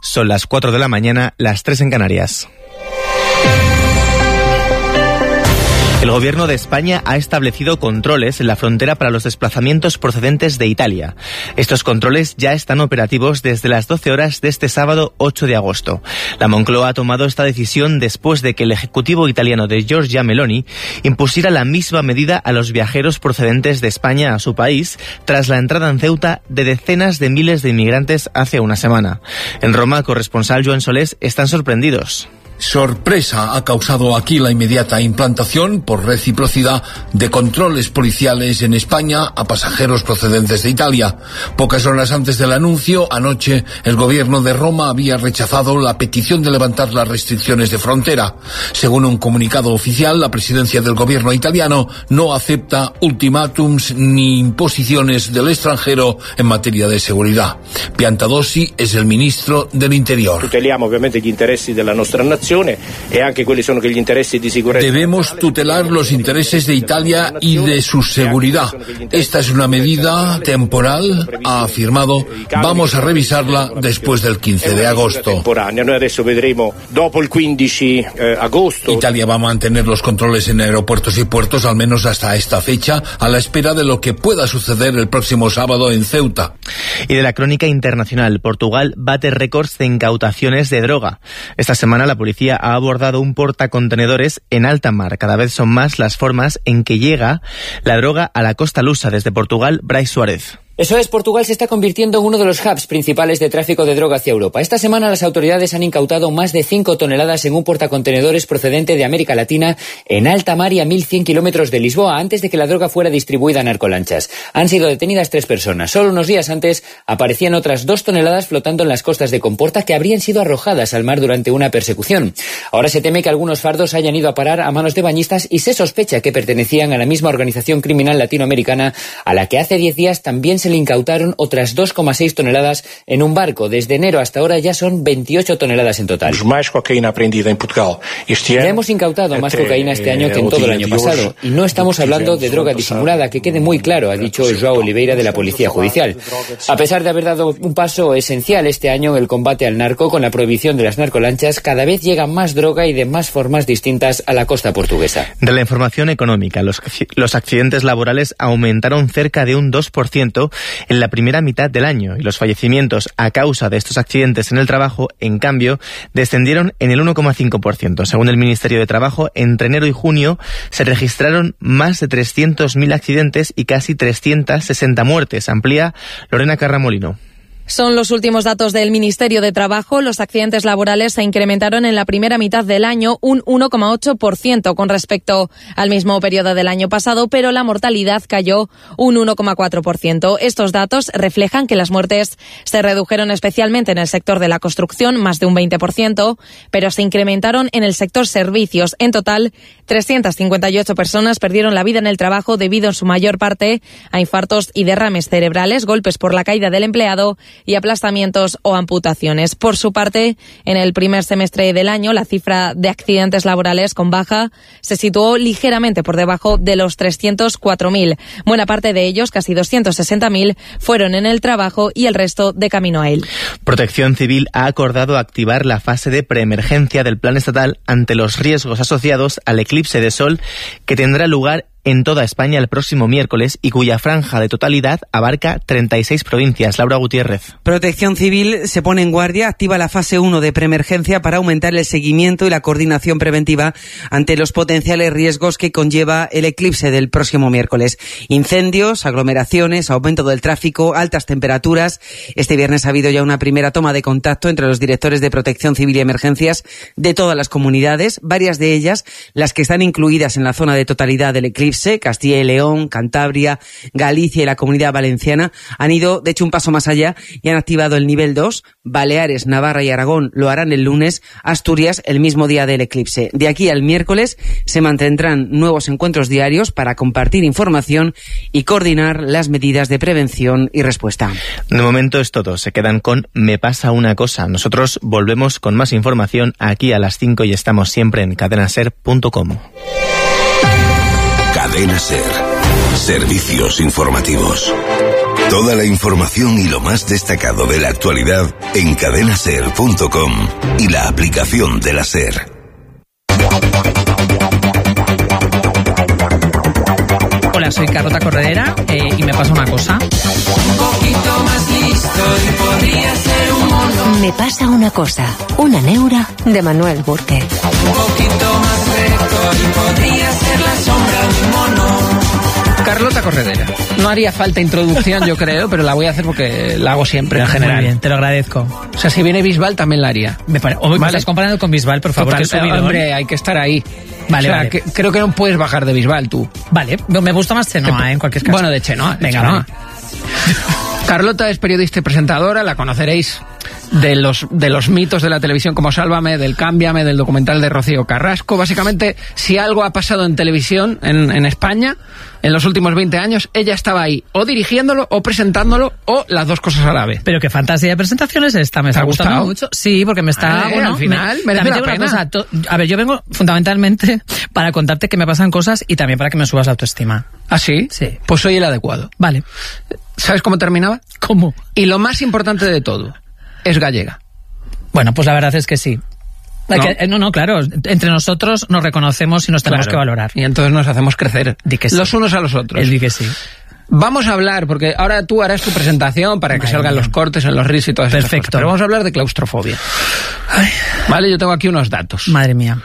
Son las 4 de la mañana, las 3 en Canarias. El Gobierno de España ha establecido controles en la frontera para los desplazamientos procedentes de Italia. Estos controles ya están operativos desde las 12 horas de este sábado 8 de agosto. La Moncloa ha tomado esta decisión después de que el Ejecutivo italiano de Giorgia Meloni impusiera la misma medida a los viajeros procedentes de España a su país tras la entrada en Ceuta de decenas de miles de inmigrantes hace una semana. En Roma, corresponsal Joan Solés, están sorprendidos. Sorpresa ha causado aquí la inmediata implantación por reciprocidad de controles policiales en España a pasajeros procedentes de Italia. Pocas horas antes del anuncio, anoche, el gobierno de Roma había rechazado la petición de levantar las restricciones de frontera. Según un comunicado oficial, la presidencia del gobierno italiano no acepta ultimátums ni imposiciones del extranjero en materia de seguridad. Piantadosi es el ministro del Interior. Tuteliamo ovviamente gli interessi della nostra nazione. Debemos tutelar los intereses de Italia y de su seguridad. Esta es una medida temporal, ha afirmado. Vamos a revisarla después del 15 de agosto. Italia va a mantener los controles en aeropuertos y puertos al menos hasta esta fecha, a la espera de lo que pueda suceder el próximo sábado en Ceuta. Y de la crónica internacional, Portugal bate récords de incautaciones de droga. Esta semana la policía ha abordado un portacontenedores en alta mar. Cada vez son más las formas en que llega la droga a la costa lusa. Desde Portugal, Brais Suárez. Eso es, Portugal se está convirtiendo en uno de los hubs principales de tráfico de droga hacia Europa. Esta semana las autoridades han incautado más de 5 toneladas en un portacontenedores procedente de América Latina en alta mar y a 1.100 kilómetros de Lisboa, antes de que la droga fuera distribuida en narcolanchas. Han sido detenidas 3 personas. Solo unos días antes aparecían otras 2 toneladas flotando en las costas de Comporta que habrían sido arrojadas al mar durante una persecución. Ahora se teme que algunos fardos hayan ido a parar a manos de bañistas y se sospecha que pertenecían a la misma organización criminal latinoamericana a la que hace 10 días también se le incautaron otras 2,6 toneladas en un barco. Desde enero hasta ahora ya son 28 toneladas en total. Ya hemos incautado más cocaína este año que en todo el año pasado. Y no estamos hablando de droga disimulada, que quede muy claro, ha dicho João Oliveira de la Policía Judicial. A pesar de haber dado un paso esencial este año en el combate al narco, con la prohibición de las narcolanchas, cada vez llega más droga y de más formas distintas a la costa portuguesa. De la información económica, los accidentes laborales aumentaron cerca de un 2% en la primera mitad del año y los fallecimientos a causa de estos accidentes en el trabajo, en cambio, descendieron en el 1,5%. Según el Ministerio de Trabajo, entre enero y junio se registraron más de 300.000 accidentes y casi 360 muertes. Amplía Lorena Carramolino. Son los últimos datos del Ministerio de Trabajo. Los accidentes laborales se incrementaron en la primera mitad del año un 1,8% con respecto al mismo periodo del año pasado, pero la mortalidad cayó un 1,4%. Estos datos reflejan que las muertes se redujeron especialmente en el sector de la construcción, más de un 20%, pero se incrementaron en el sector servicios. En total, 358 personas perdieron la vida en el trabajo debido en su mayor parte a infartos y derrames cerebrales, golpes por la caída del empleado y aplastamientos o amputaciones. Por su parte, en el primer semestre del año, la cifra de accidentes laborales con baja se situó ligeramente por debajo de los 304.000. Buena parte de ellos, casi 260.000, fueron en el trabajo y el resto de camino a él. Protección Civil ha acordado activar la fase de preemergencia del Plan Estatal ante los riesgos asociados al eclipse de sol que tendrá lugar en toda España el próximo miércoles y cuya franja de totalidad abarca 36 provincias. Laura Gutiérrez. Protección Civil se pone en guardia, activa la fase 1 de preemergencia para aumentar el seguimiento y la coordinación preventiva ante los potenciales riesgos que conlleva el eclipse del próximo miércoles. Incendios, aglomeraciones, aumento del tráfico, altas temperaturas. Este viernes ha habido ya una primera toma de contacto entre los directores de Protección Civil y Emergencias de todas las comunidades, varias de ellas las que están incluidas en la zona de totalidad del eclipse. Castilla y León, Cantabria, Galicia y la Comunidad Valenciana han ido, de hecho, un paso más allá y han activado el nivel 2. Baleares, Navarra y Aragón lo harán el lunes, Asturias el mismo día del eclipse. De aquí al miércoles se mantendrán nuevos encuentros diarios para compartir información y coordinar las medidas de prevención y respuesta. De momento es todo. Se quedan con Me pasa una cosa. Nosotros volvemos con más información aquí a las 5 y estamos siempre en cadenaser.com. Cadena Ser. Servicios informativos. Toda la información y lo más destacado de la actualidad en cadenaser.com y la aplicación de la SER. Hola, soy Carlota Corredera y me pasa una cosa. Un poquito más listo y podría ser un mono. Me pasa una cosa. Una neura de Manuel Burke. Un poquito más recto y podría ser la sombra de un mono. Carlota Corredera. No haría falta introducción, yo creo, pero la voy a hacer porque la hago siempre en general. Muy bien, te lo agradezco. O sea, si viene Bisbal también la haría. Me estás comparando con Bisbal, por favor. Hombre, hay que estar ahí. Vale, o sea, vale. Creo que no puedes bajar de Bisbal, tú. Vale, me gusta más Chenoa, en cualquier caso. Bueno, de Chenoa. Venga, Chenoa. Carlota es periodista y presentadora, la conoceréis de los mitos de la televisión como Sálvame, del Cámbiame, del documental de Rocío Carrasco. Básicamente, si algo ha pasado en televisión en España en los últimos 20 años, ella estaba ahí, o dirigiéndolo, o presentándolo, o las dos cosas a la vez. Pero qué fantasía de presentación es esta, me está gustando mucho. Sí, porque me está... al final, merece la pena. A ver, yo vengo fundamentalmente para contarte que me pasan cosas y también para que me subas la autoestima. ¿Ah, sí? Sí. Pues soy el adecuado. Vale. ¿Sabes cómo terminaba? ¿Cómo? Y lo más importante de todo, es gallega. Bueno, pues la verdad es que sí. ¿No? No, claro. Entre nosotros nos reconocemos y nos tenemos que valorar. Y entonces nos hacemos crecer. Di que sí. Los unos a los otros. Él di que sí. Vamos a hablar, porque ahora tú harás tu presentación para que salgan los cortes en los reels y todas esas cosas. Pero vamos a hablar de claustrofobia. Ay. Vale, yo tengo aquí unos datos. Madre mía.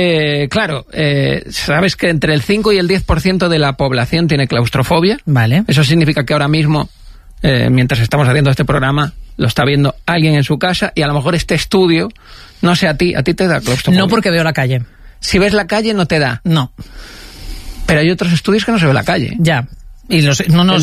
Claro, sabes que entre el 5 y el 10% de la población tiene claustrofobia. Vale. Eso significa que ahora mismo, mientras estamos haciendo este programa, lo está viendo alguien en su casa y a lo mejor este estudio, no sé, a ti te da claustrofobia. No, porque veo la calle. Si ves la calle no te da. No. Pero hay otros estudios que no se ve la calle. Ya. Y el sí,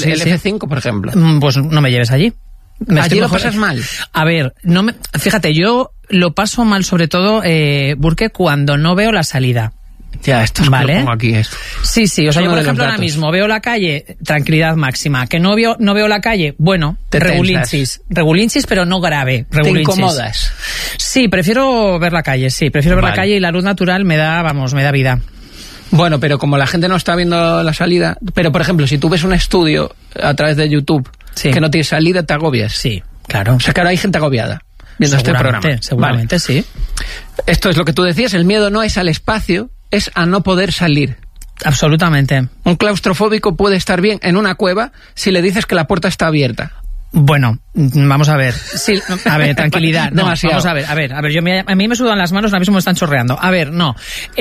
F5, por ejemplo. Pues no me lleves allí. ¿Allí lo pasas mal? A ver, fíjate, yo lo paso mal sobre todo, Burke, cuando no veo la salida. Ya, esto es ¿vale? Lo pongo aquí esto. Sí, o sea, yo por ejemplo ahora mismo veo la calle, tranquilidad máxima. Que no veo la calle, bueno, regulinchis, pero no grave. ¿Te incomodas? Sí, prefiero ver la calle, ver la calle y la luz natural me da vida. Bueno, pero como la gente no está viendo la salida... Pero, por ejemplo, si tú ves un estudio a través de YouTube que no tiene salida, te agobias. Sí, claro. O sea, que ahora hay gente agobiada viendo este programa. Seguramente, sí. Esto es lo que tú decías, el miedo no es al espacio, es a no poder salir. Absolutamente. Un claustrofóbico puede estar bien en una cueva si le dices que la puerta está abierta. Bueno, vamos a ver. Sí, a ver, tranquilidad. No, demasiado. Vamos a ver. A mí me sudan las manos, ahora mismo me están chorreando. A ver, no.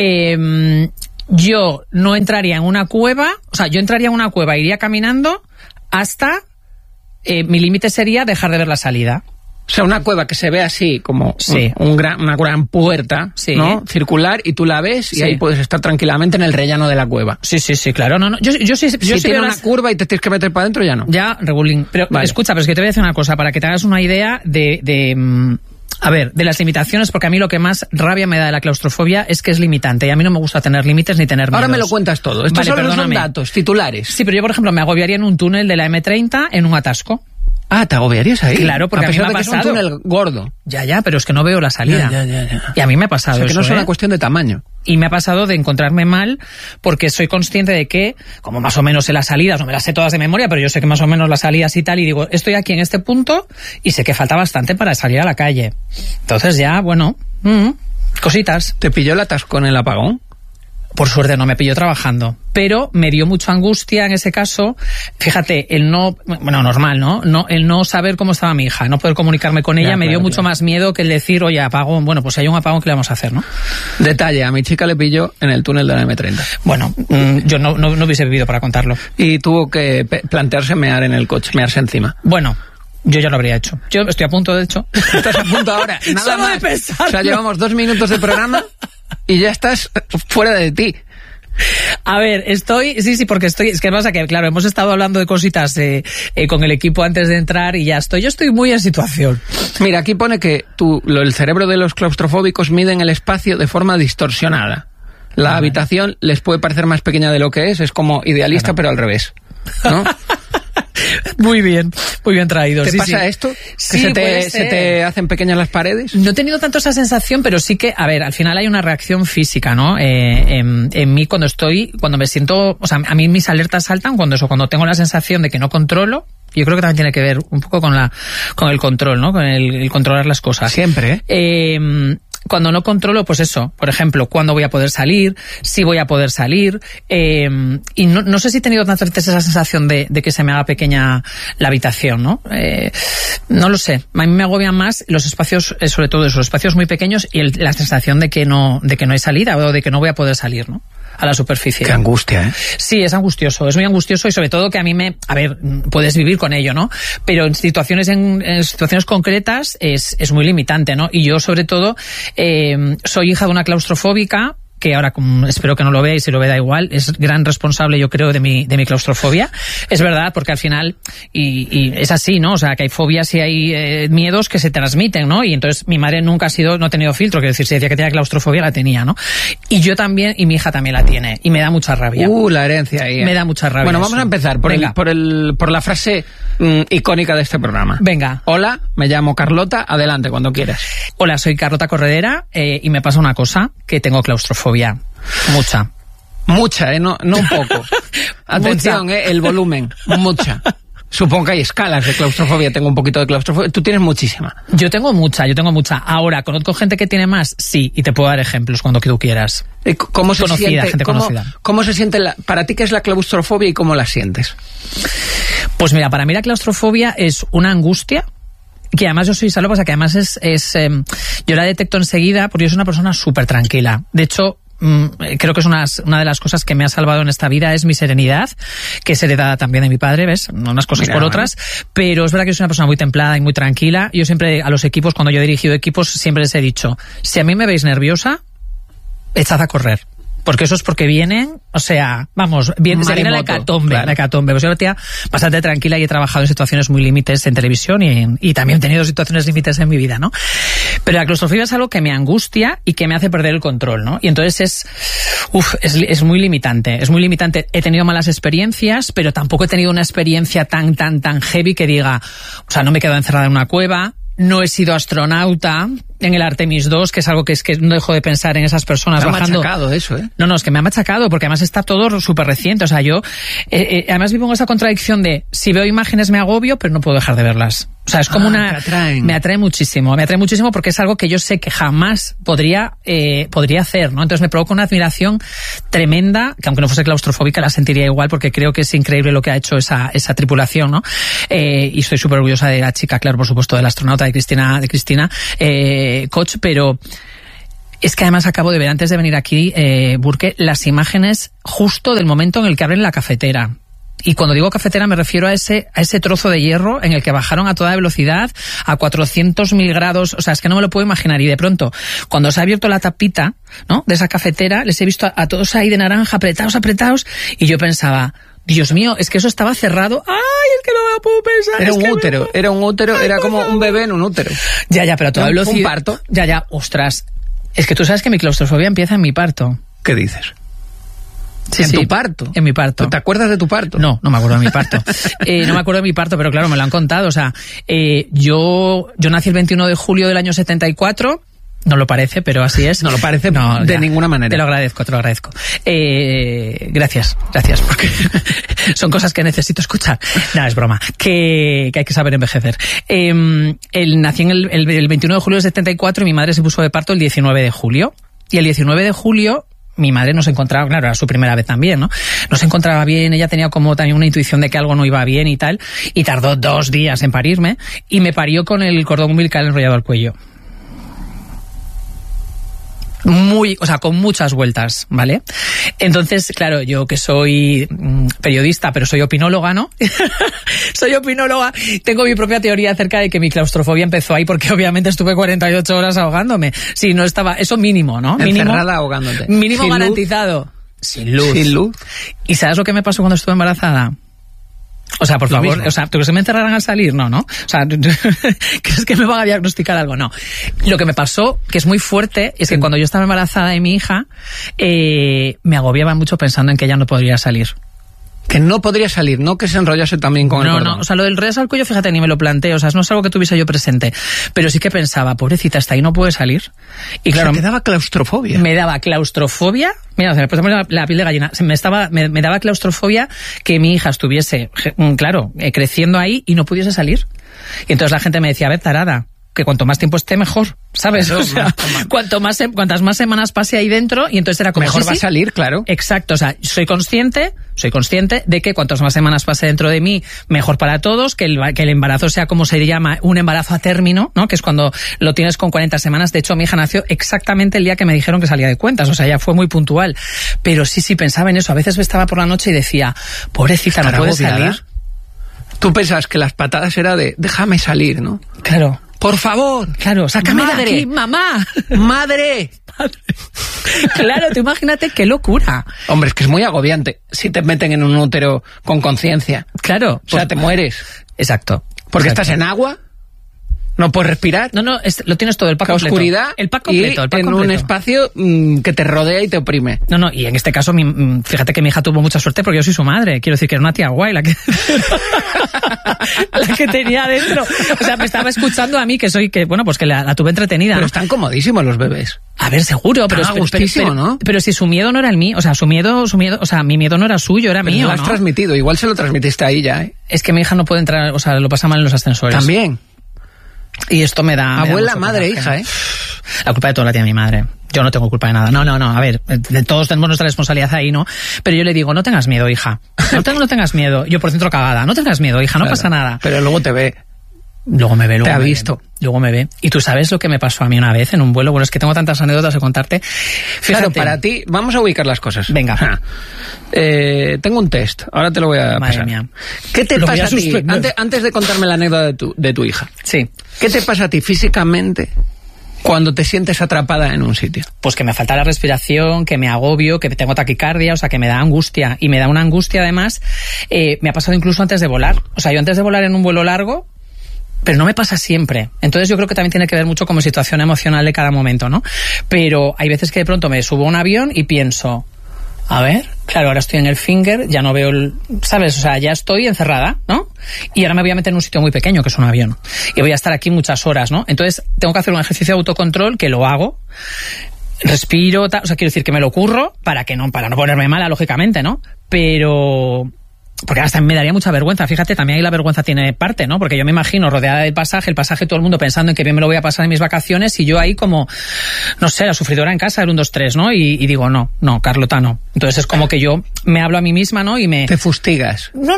Yo no entraría en una cueva, o sea, yo entraría en una cueva, iría caminando hasta, mi límite sería dejar de ver la salida. O sea, una cueva que se ve así, como una gran puerta, ¿no? Circular, y tú la ves y ahí puedes estar tranquilamente en el rellano de la cueva. Sí, claro. No. Yo sí. Si tiene una curva y te tienes que meter para adentro, ya no. Ya, regulín. Pero escucha, pero es que te voy a decir una cosa, para que te hagas una idea de las limitaciones, porque a mí lo que más rabia me da de la claustrofobia es que es limitante, y a mí no me gusta tener límites ni tener miedos. Ahora me lo cuentas todo. Estos son datos, titulares. Sí, pero yo, por ejemplo, me agobiaría en un túnel de la M30 en un atasco. Ah, ¿te agobiarías ahí? Claro, porque a mí me ha pasado. Que es un túnel gordo. Ya, pero es que no veo la salida. Ya. Y a mí me ha pasado eso. O sea, que no es una cuestión de tamaño. Y me ha pasado de encontrarme mal porque soy consciente de que, como más o menos sé las salidas, no me las sé todas de memoria, pero yo sé que más o menos las salidas y tal, y digo, estoy aquí en este punto y sé que falta bastante para salir a la calle. Entonces ya, bueno, cositas. ¿Te pilló el atasco en el apagón? Por suerte no me pilló trabajando, pero me dio mucha angustia en ese caso. Fíjate, el normal, ¿no? El no saber cómo estaba mi hija, no poder comunicarme con ella, me dio mucho más miedo que el decir, oye, apagón, bueno, pues hay un apagón, ¿qué le vamos a hacer, no? Detalle, a mi chica le pilló en el túnel de la M30. Bueno, yo no hubiese vivido para contarlo. Y tuvo que plantearse mear en el coche, mearse encima. Bueno, yo ya lo habría hecho. Yo estoy a punto, de hecho. Estás a punto ahora, nada más. O sea, llevamos 2 minutos de programa y ya estás fuera de ti. A ver, sí, porque es que pasa que, claro, hemos estado hablando de cositas con el equipo antes de entrar y yo estoy muy en situación. Mira, aquí pone que el cerebro de los claustrofóbicos miden el espacio de forma distorsionada. La habitación les puede parecer más pequeña de lo que es como idealista, pero al revés, ¿no? Muy bien traído. ¿Te pasa esto? Sí, ¿Que se te hacen pequeñas las paredes? No he tenido tanto esa sensación, pero sí que, a ver, al final hay una reacción física, ¿no? En mí cuando me siento, o sea, a mí mis alertas saltan cuando tengo la sensación de que no controlo. Yo creo que también tiene que ver un poco con el control, ¿no? Con el controlar las cosas. Siempre, Cuando no controlo, pues eso, por ejemplo, cuándo voy a poder salir, si voy a poder salir, y no sé si he tenido tantas veces esa sensación de que se me haga pequeña la habitación, ¿no? No lo sé, a mí me agobian más los espacios, sobre todo esos espacios muy pequeños y la sensación de que no hay salida o de que no voy a poder salir, ¿no? A la superficie. Qué angustia, ¿eh? Sí, es angustioso, es muy angustioso y sobre todo que a mí puedes vivir con ello, ¿no? Pero en situaciones concretas es muy limitante, ¿no? Y yo sobre todo soy hija de una claustrofóbica que ahora espero que no lo vea y si lo ve da igual, es gran responsable yo creo de mi claustrofobia. Es verdad, porque al final, y es así, ¿no? O sea, que hay fobias y hay miedos que se transmiten, ¿no? Y entonces mi madre nunca no ha tenido filtro, quiero decir, si decía que tenía claustrofobia la tenía, ¿no? Y yo también, y mi hija también la tiene, y me da mucha rabia. La herencia ahí. Me da mucha rabia. Bueno, vamos a empezar por la frase icónica de este programa. Venga. Hola, me llamo Carlota, adelante, cuando quieras. Hola, soy Carlota Corredera, y me pasa una cosa, que tengo claustrofobia. Mucha, no un poco. Atención, el volumen, mucha. Supongo que hay escalas de claustrofobia, tengo un poquito de claustrofobia. Tú tienes muchísima. Yo tengo mucha. Ahora, ¿conozco gente que tiene más? Sí, y te puedo dar ejemplos cuando tú quieras. ¿Cómo se siente? Gente conocida. ¿Cómo se siente para ti qué es la claustrofobia y cómo la sientes? Pues mira, para mí la claustrofobia es una angustia, que además yo soy salvo, o sea que además yo la detecto enseguida porque yo soy una persona súper tranquila. De hecho, creo que es una de las cosas que me ha salvado en esta vida es mi serenidad, que es heredada también de mi padre, ¿ves? Unas cosas por otras, pero es verdad que soy una persona muy templada y muy tranquila. Yo siempre a los equipos, cuando yo he dirigido equipos, siempre les he dicho, si a mí me veis nerviosa, echad a correr. Porque eso es porque vienen, o sea, vamos, se viene la hecatombe, claro. La hecatombe. Pues yo soy bastante tranquila y he trabajado en situaciones muy límites en televisión y también he tenido situaciones límites en mi vida, ¿no? Pero la claustrofobia es algo que me angustia y que me hace perder el control, ¿no? Y entonces es muy limitante, He tenido malas experiencias, pero tampoco he tenido una experiencia tan heavy que diga, o sea, no me he quedado encerrada en una cueva, no he sido astronauta en el Artemis 2, que es algo que no dejo de pensar en esas personas bajando. Me ha machacado eso, ¿eh? No, es que me ha machacado, porque además está todo súper reciente. O sea, yo además vivo en esa contradicción de si veo imágenes me agobio, pero no puedo dejar de verlas. O sea, es como me atrae muchísimo porque es algo que yo sé que jamás podría hacer, ¿no? Entonces me provoca una admiración tremenda, que aunque no fuese claustrofóbica la sentiría igual, porque creo que es increíble lo que ha hecho esa tripulación, ¿no? Y estoy súper orgullosa de la chica, claro, por supuesto, de la astronauta de Cristina Koch, pero es que además acabo de ver, antes de venir aquí, Burke, las imágenes justo del momento en el que abren la cafetera. Y cuando digo cafetera me refiero a ese trozo de hierro en el que bajaron a toda velocidad a 400.000 grados. O sea, es que no me lo puedo imaginar. Y de pronto, cuando se ha abierto la tapita, ¿no?, de esa cafetera, les he visto a todos ahí de naranja, apretados, y yo pensaba, Dios mío, es que eso estaba cerrado. ¡Ay, es que no me lo puedo pensar! Era un útero, era como un bebé en un útero. Ya, pero a toda velocidad. ¿Un parto? Ya, ostras. Es que tú sabes que mi claustrofobia empieza en mi parto. ¿Qué dices? Sí, ¿En tu parto? En mi parto. ¿Te acuerdas de tu parto? No me acuerdo de mi parto. No me acuerdo de mi parto, pero claro, me lo han contado. O sea, yo nací el 21 de julio del año 74. No lo parece, pero así es. No lo parece de ninguna manera. Te lo agradezco. Gracias, porque son cosas que necesito escuchar. Nada, es broma. Que hay que saber envejecer. Nací el 21 de julio del 74 y mi madre se puso de parto el 19 de julio. Y el 19 de julio... mi madre no se encontraba, claro, era su primera vez también, ¿no? No se encontraba bien, ella tenía como también una intuición de que algo no iba bien y tal, y tardó 2 días en parirme, y me parió con el cordón umbilical enrollado al cuello. Con muchas vueltas, ¿vale? Entonces, claro, yo que soy periodista, pero soy opinóloga, ¿no? Soy opinóloga, tengo mi propia teoría acerca de que mi claustrofobia empezó ahí porque obviamente estuve 48 horas ahogándome. Sí, no estaba, eso mínimo, ¿no? Encerrada ahogándote. Mínimo sin garantizado. Luz. Sin luz. ¿Y sabes lo que me pasó cuando estuve embarazada? O sea, por favor, o sea, ¿tú crees que me encerrarán al salir? No. O sea, ¿crees que me van a diagnosticar algo? No. Lo que me pasó, que es muy fuerte, es que cuando yo estaba embarazada de mi hija, me agobiaba mucho pensando en que ella no podría salir. Que no podría salir, no que se enrollase también con el cordón. No, o sea, lo del enrollarse al cuello, fíjate, ni me lo planteo, o sea, no es algo que tuviese yo presente, pero sí que pensaba, pobrecita, hasta ahí no puede salir. Y claro, te daba claustrofobia. Me daba claustrofobia, mira, se me puso la piel de gallina, me daba claustrofobia que mi hija estuviese, claro, creciendo ahí y no pudiese salir. Y entonces la gente me decía, a ver, tarada, que cuanto más tiempo esté, mejor, ¿sabes? Claro, o sea, cuantas más semanas pase ahí dentro, y entonces era como... Mejor va a salir, claro. Exacto, o sea, soy consciente de que cuantas más semanas pase dentro de mí, mejor para todos, que el embarazo sea como se llama, un embarazo a término, ¿no? Que es cuando lo tienes con 40 semanas. De hecho, mi hija nació exactamente el día que me dijeron que salía de cuentas, o sea, ya fue muy puntual. Pero sí, pensaba en eso. A veces me estaba por la noche y decía, pobrecita, no puede salir. Tú pensabas que las patadas era de, déjame salir, ¿no? Claro. Por favor, claro, sácame madre, de aquí, mamá. Madre. Claro, tú imagínate qué locura. Hombre, es que es muy agobiante si te meten en un útero con conciencia. Claro. O sea, te mueres. Exacto. Porque estás en agua, no puedes respirar. No, lo tienes todo, el pack completo. Oscuridad. El pack completo, el pack en completo. Un espacio que te rodea y te oprime. No, y en este caso, fíjate que mi hija tuvo mucha suerte porque yo soy su madre. Quiero decir que era una tía guay la que tenía adentro. O sea, me estaba escuchando a mí, que la tuve entretenida. Pero están comodísimos los bebés. A ver, seguro, pero ¿no? Pero si su miedo no era el mío, o sea, su miedo, o sea, mi miedo no era suyo, era mío, lo has ¿no? transmitido, igual se lo transmitiste ahí ya, ¿eh? Es que mi hija no puede entrar, o sea, lo pasa mal en los ascensores. También. Y esto me da... Abuela, madre, hija, ¿eh? La culpa de todo la tiene mi madre. Yo no tengo culpa de nada. No. A ver, todos tenemos nuestra responsabilidad ahí, ¿no? Pero yo le digo, no tengas miedo, hija. No tengas miedo. Yo por dentro cagada. No tengas miedo, hija, no pasa nada. Pero luego te ve. Luego me ve. Te ha visto. Luego me ve. Y tú sabes lo que me pasó a mí una vez en un vuelo. Bueno, es que tengo tantas anécdotas de contarte. Fíjate. Claro, para ti, vamos a ubicar las cosas. Venga. Tengo un test. Ahora te lo voy a pasar. Madre mía. ¿Qué te pasa a ti? Antes de contarme la anécdota de tu hija. Sí. ¿Qué te pasa a ti físicamente cuando te sientes atrapada en un sitio? Pues que me falta la respiración, que me agobio, que tengo taquicardia, o sea, que me da angustia. Y me da una angustia, además, me ha pasado incluso antes de volar. O sea, yo antes de volar en un vuelo largo, pero no me pasa siempre. Entonces yo creo que también tiene que ver mucho con mi situación emocional de cada momento, ¿no? Pero hay veces que de pronto me subo a un avión y pienso, a ver, claro, ahora estoy en el finger, ya no veo ¿sabes? O sea, ya estoy encerrada, ¿no? Y ahora me voy a meter en un sitio muy pequeño, que es un avión. Y voy a estar aquí muchas horas, ¿no? Entonces tengo que hacer un ejercicio de autocontrol, que lo hago. Respiro, o sea, quiero decir que me lo curro para no ponerme mala, lógicamente, ¿no? Pero... porque hasta me daría mucha vergüenza. Fíjate, también ahí la vergüenza tiene parte, ¿no? Porque yo me imagino rodeada del pasaje, todo el mundo pensando en que bien me lo voy a pasar en mis vacaciones, y yo ahí como, no sé, la sufridora en casa del 1, 2, 3, ¿no? Y digo, no, Carlota, no. Entonces es como que yo me hablo a mí misma, ¿no? Y me... ¿Te fustigas? No,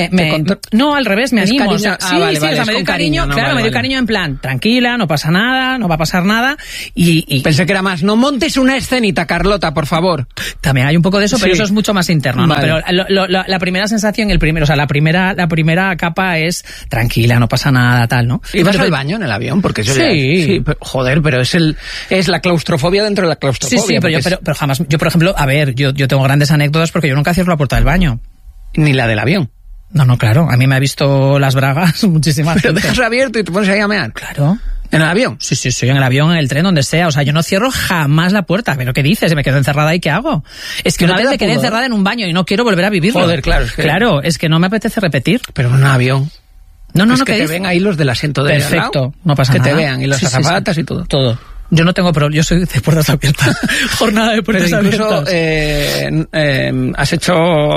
no, al revés, me animo. Cariño, o sea, vale, o sea, me doy cariño, no, claro, vale, me doy cariño en plan, tranquila, no pasa nada, no va a pasar nada, y... Pensé que era más, no montes una escenita, Carlota, por favor. También hay un poco de eso, pero sí. Eso es mucho más interno, ¿no? Vale. Pero la primera sensación, o sea, la primera capa es tranquila, no pasa nada, tal, ¿no? ¿Y vas al baño en el avión? Porque eso sí. Pero, joder, pero es la claustrofobia dentro de la claustrofobia. Sí, pero jamás, yo por ejemplo, a ver, yo tengo grandes anécdotas porque yo nunca cierro la puerta del baño. Ni la del avión. No, claro, a mí me ha visto las bragas muchísimas veces. Pero dejas abierto y te pones ahí a mear. Claro. ¿En el avión? Sí, en el avión, en el tren, donde sea. O sea, yo no cierro jamás la puerta. ¿Pero qué dices? ¿Me quedo encerrada y qué hago? Es que una vez me quedé encerrada en un baño y no quiero volver a vivirlo. Joder, claro. Claro, es que no me apetece repetir. Pero en un avión. No, que te ven ahí los del asiento de perfecto, al lado, no pasa nada. Que te vean, y los azafatas y todo. Todo. Yo no tengo problema, yo soy de puertas abiertas. Jornada de puertas abiertas. Pero incluso has hecho...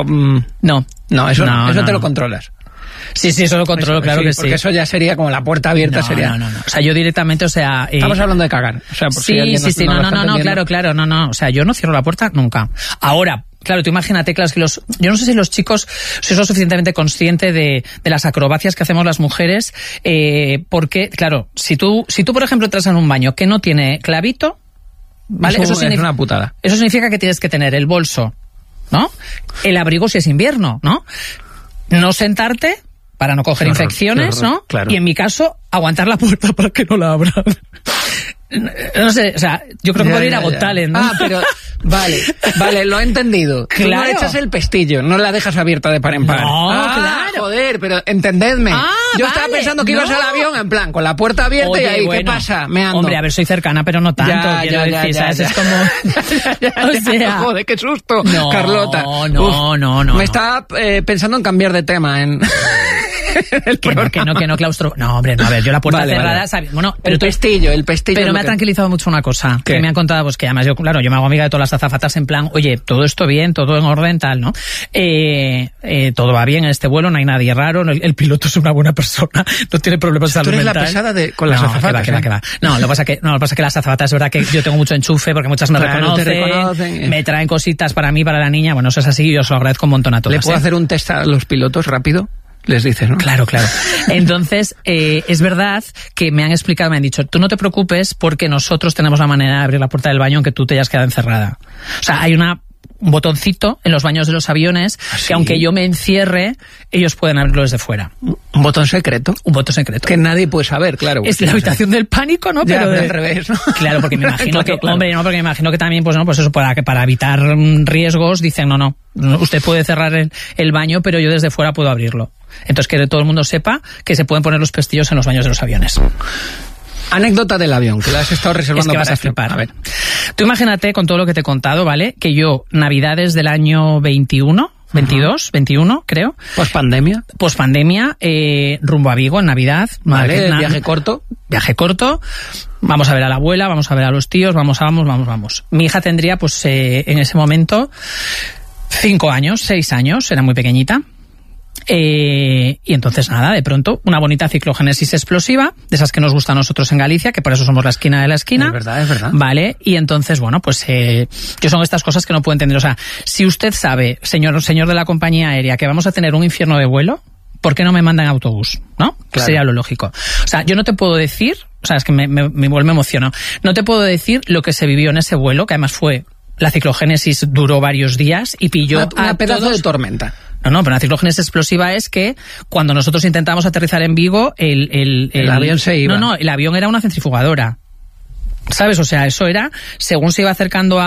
No, eso te lo controlas. Sí, eso lo controlo, claro que sí. Porque eso ya sería como la puerta abierta, sería... No. O sea, yo directamente, o sea... Estamos hablando de cagar. O sea, por sí, claro, no. O sea, yo no cierro la puerta nunca. Ahora, claro, tú imagínate, claro, es que yo no sé si los chicos sois lo suficientemente consciente de las acrobacias que hacemos las mujeres, porque, claro, si tú, por ejemplo, entras en un baño que no tiene clavito, ¿vale? Eso es una putada. Eso significa que tienes que tener el bolso, ¿no? El abrigo si es invierno, ¿no? No sentarte para no coger infecciones, ¿no? Claro. Y en mi caso, aguantar la puerta para que no la abran. No sé, o sea, yo creo que podría ir a Got Talent, ¿no? Ah, pero... Vale, lo he entendido. Claro. Tú no le echas el pestillo, no la dejas abierta de par en par. No, claro. Joder, pero entendedme. Yo estaba pensando que ibas al avión, en plan, con la puerta abierta. Oye, y ahí, bueno, ¿qué pasa? Me ando. Hombre, a ver, soy cercana, pero no tanto. ¿Sabes? Es como... O sea... Joder, qué susto, no, Carlota. No. Me estaba pensando en cambiar de tema, que no, claustro. No, hombre, no, a ver, yo la puerta cerrada, ¿sabes? Bueno, pero el pestillo. Pero me ha tranquilizado mucho una cosa. ¿Qué? Que me han contado, pues que además yo me hago amiga de todas las azafatas en plan, oye, todo esto bien, todo en orden, tal, ¿no? Todo va bien en este vuelo, no hay nadie raro, el piloto es una buena persona, no tiene problemas de salud mental. Tú eres la pesada con las azafatas. Que va. No, lo que pasa es que las azafatas es verdad que yo tengo mucho enchufe porque muchas me reconocen, me traen cositas para mí, para la niña, bueno, eso es así, yo os lo agradezco un montón a todas. ¿Le puedo hacer un test a los pilotos rápido? Les dices, ¿no? Claro. Entonces, es verdad que me han explicado, me han dicho, tú no te preocupes porque nosotros tenemos la manera de abrir la puerta del baño aunque tú te hayas quedado encerrada. O sea, hay un botoncito en los baños de los aviones que aunque yo me encierre, ellos pueden abrirlo desde fuera. ¿Un botón secreto? Un botón secreto. Que nadie puede saber, claro. Es la habitación del pánico, ¿no? Pero al revés, ¿no? Claro, porque me imagino que, hombre, no, porque me imagino que también, pues eso, para evitar riesgos, dicen, no, usted puede cerrar el baño, pero yo desde fuera puedo abrirlo. Entonces, que todo el mundo sepa que se pueden poner los pestillos en los baños de los aviones. Anécdota del avión, que la has estado reservando para para flipar. A ver. Tú imagínate, con todo lo que te he contado, ¿vale? Que yo, Navidades del año 21, creo. Pospandemia, rumbo a Vigo en Navidad. Vale, viaje corto. Vamos a ver a la abuela, vamos a ver a los tíos, vamos. Mi hija tendría, pues, en ese momento, 6 años, era muy pequeñita. Y entonces nada, de pronto una bonita ciclogénesis explosiva, de esas que nos gusta a nosotros en Galicia, que por eso somos la esquina de la esquina. Es verdad. Vale, y entonces, bueno, pues yo son estas cosas que no puedo entender. O sea, si usted sabe, señor de la compañía aérea, que vamos a tener un infierno de vuelo, ¿por qué no me mandan autobús? ¿No? Claro. Sería lo lógico. O sea, yo no te puedo decir, o sea, es que me emociono, no te puedo decir lo que se vivió en ese vuelo, que además fue, la ciclogénesis duró varios días y pilló una pedazo de tormenta. No, pero la ciclogénesis explosiva es que cuando nosotros intentamos aterrizar en Vigo, el avión se iba. No, el avión era una centrifugadora. ¿Sabes? O sea, eso era, según se iba acercando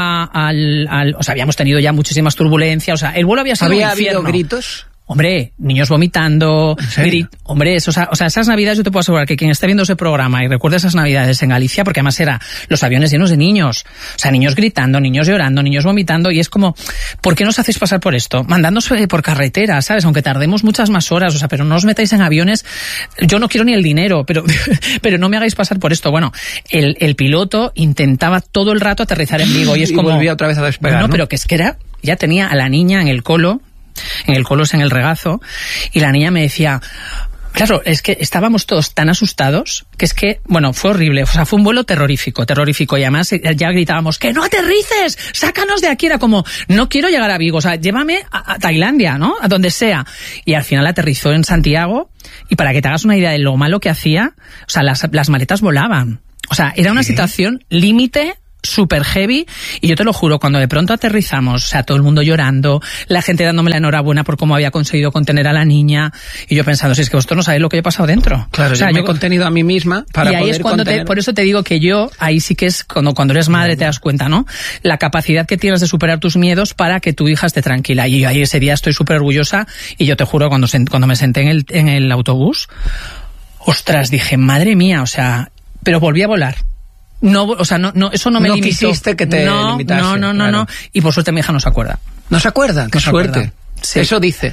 o sea, habíamos tenido ya muchísimas turbulencias, o sea, el vuelo había sido un infierno. ¿Había habido gritos? Hombre, niños vomitando, hombre, eso, o sea, esas navidades yo te puedo asegurar que quien esté viendo ese programa y recuerde esas navidades en Galicia, porque además era los aviones llenos de niños, o sea, niños gritando, niños llorando, niños vomitando, y es como, ¿por qué nos hacéis pasar por esto? Mandándonos por carretera, ¿sabes? Aunque tardemos muchas más horas, o sea, pero no os metáis en aviones, yo no quiero ni el dinero, pero no me hagáis pasar por esto. Bueno, el piloto intentaba todo el rato aterrizar en Vigo y es como... volvía otra vez a despegar, ¿no? Pero que es que ya tenía a la niña en el colo, es en el regazo, y la niña me decía, claro, es que estábamos todos tan asustados que es que, bueno, fue horrible, o sea, fue un vuelo terrorífico, y además ya gritábamos, ¡que no aterrices! ¡Sácanos de aquí! Era como, no quiero llegar a Vigo, o sea, llévame a Tailandia, ¿no? A donde sea. Y al final aterrizó en Santiago, y para que te hagas una idea de lo malo que hacía, o sea, las maletas volaban. O sea, era una situación límite, súper heavy, y yo te lo juro, cuando de pronto aterrizamos, o sea, todo el mundo llorando, la gente dándome la enhorabuena por cómo había conseguido contener a la niña, y yo pensando, si es que vosotros no sabéis lo que yo he pasado dentro. Claro, o sea, yo me he contenido a mí misma para poder. Y ahí es cuando por eso te digo que yo, ahí sí que es cuando eres madre te das cuenta, ¿no? La capacidad que tienes de superar tus miedos para que tu hija esté tranquila. Y yo ahí ese día estoy súper orgullosa, y yo te juro, cuando me senté en el autobús, ostras, dije, madre mía, o sea, pero volví a volar. No, o sea, no, eso no me limitó. No quisiste que te limitase. No. Y por suerte mi hija no se acuerda. ¿No se acuerda? ¡Qué suerte! Sí. Eso dice.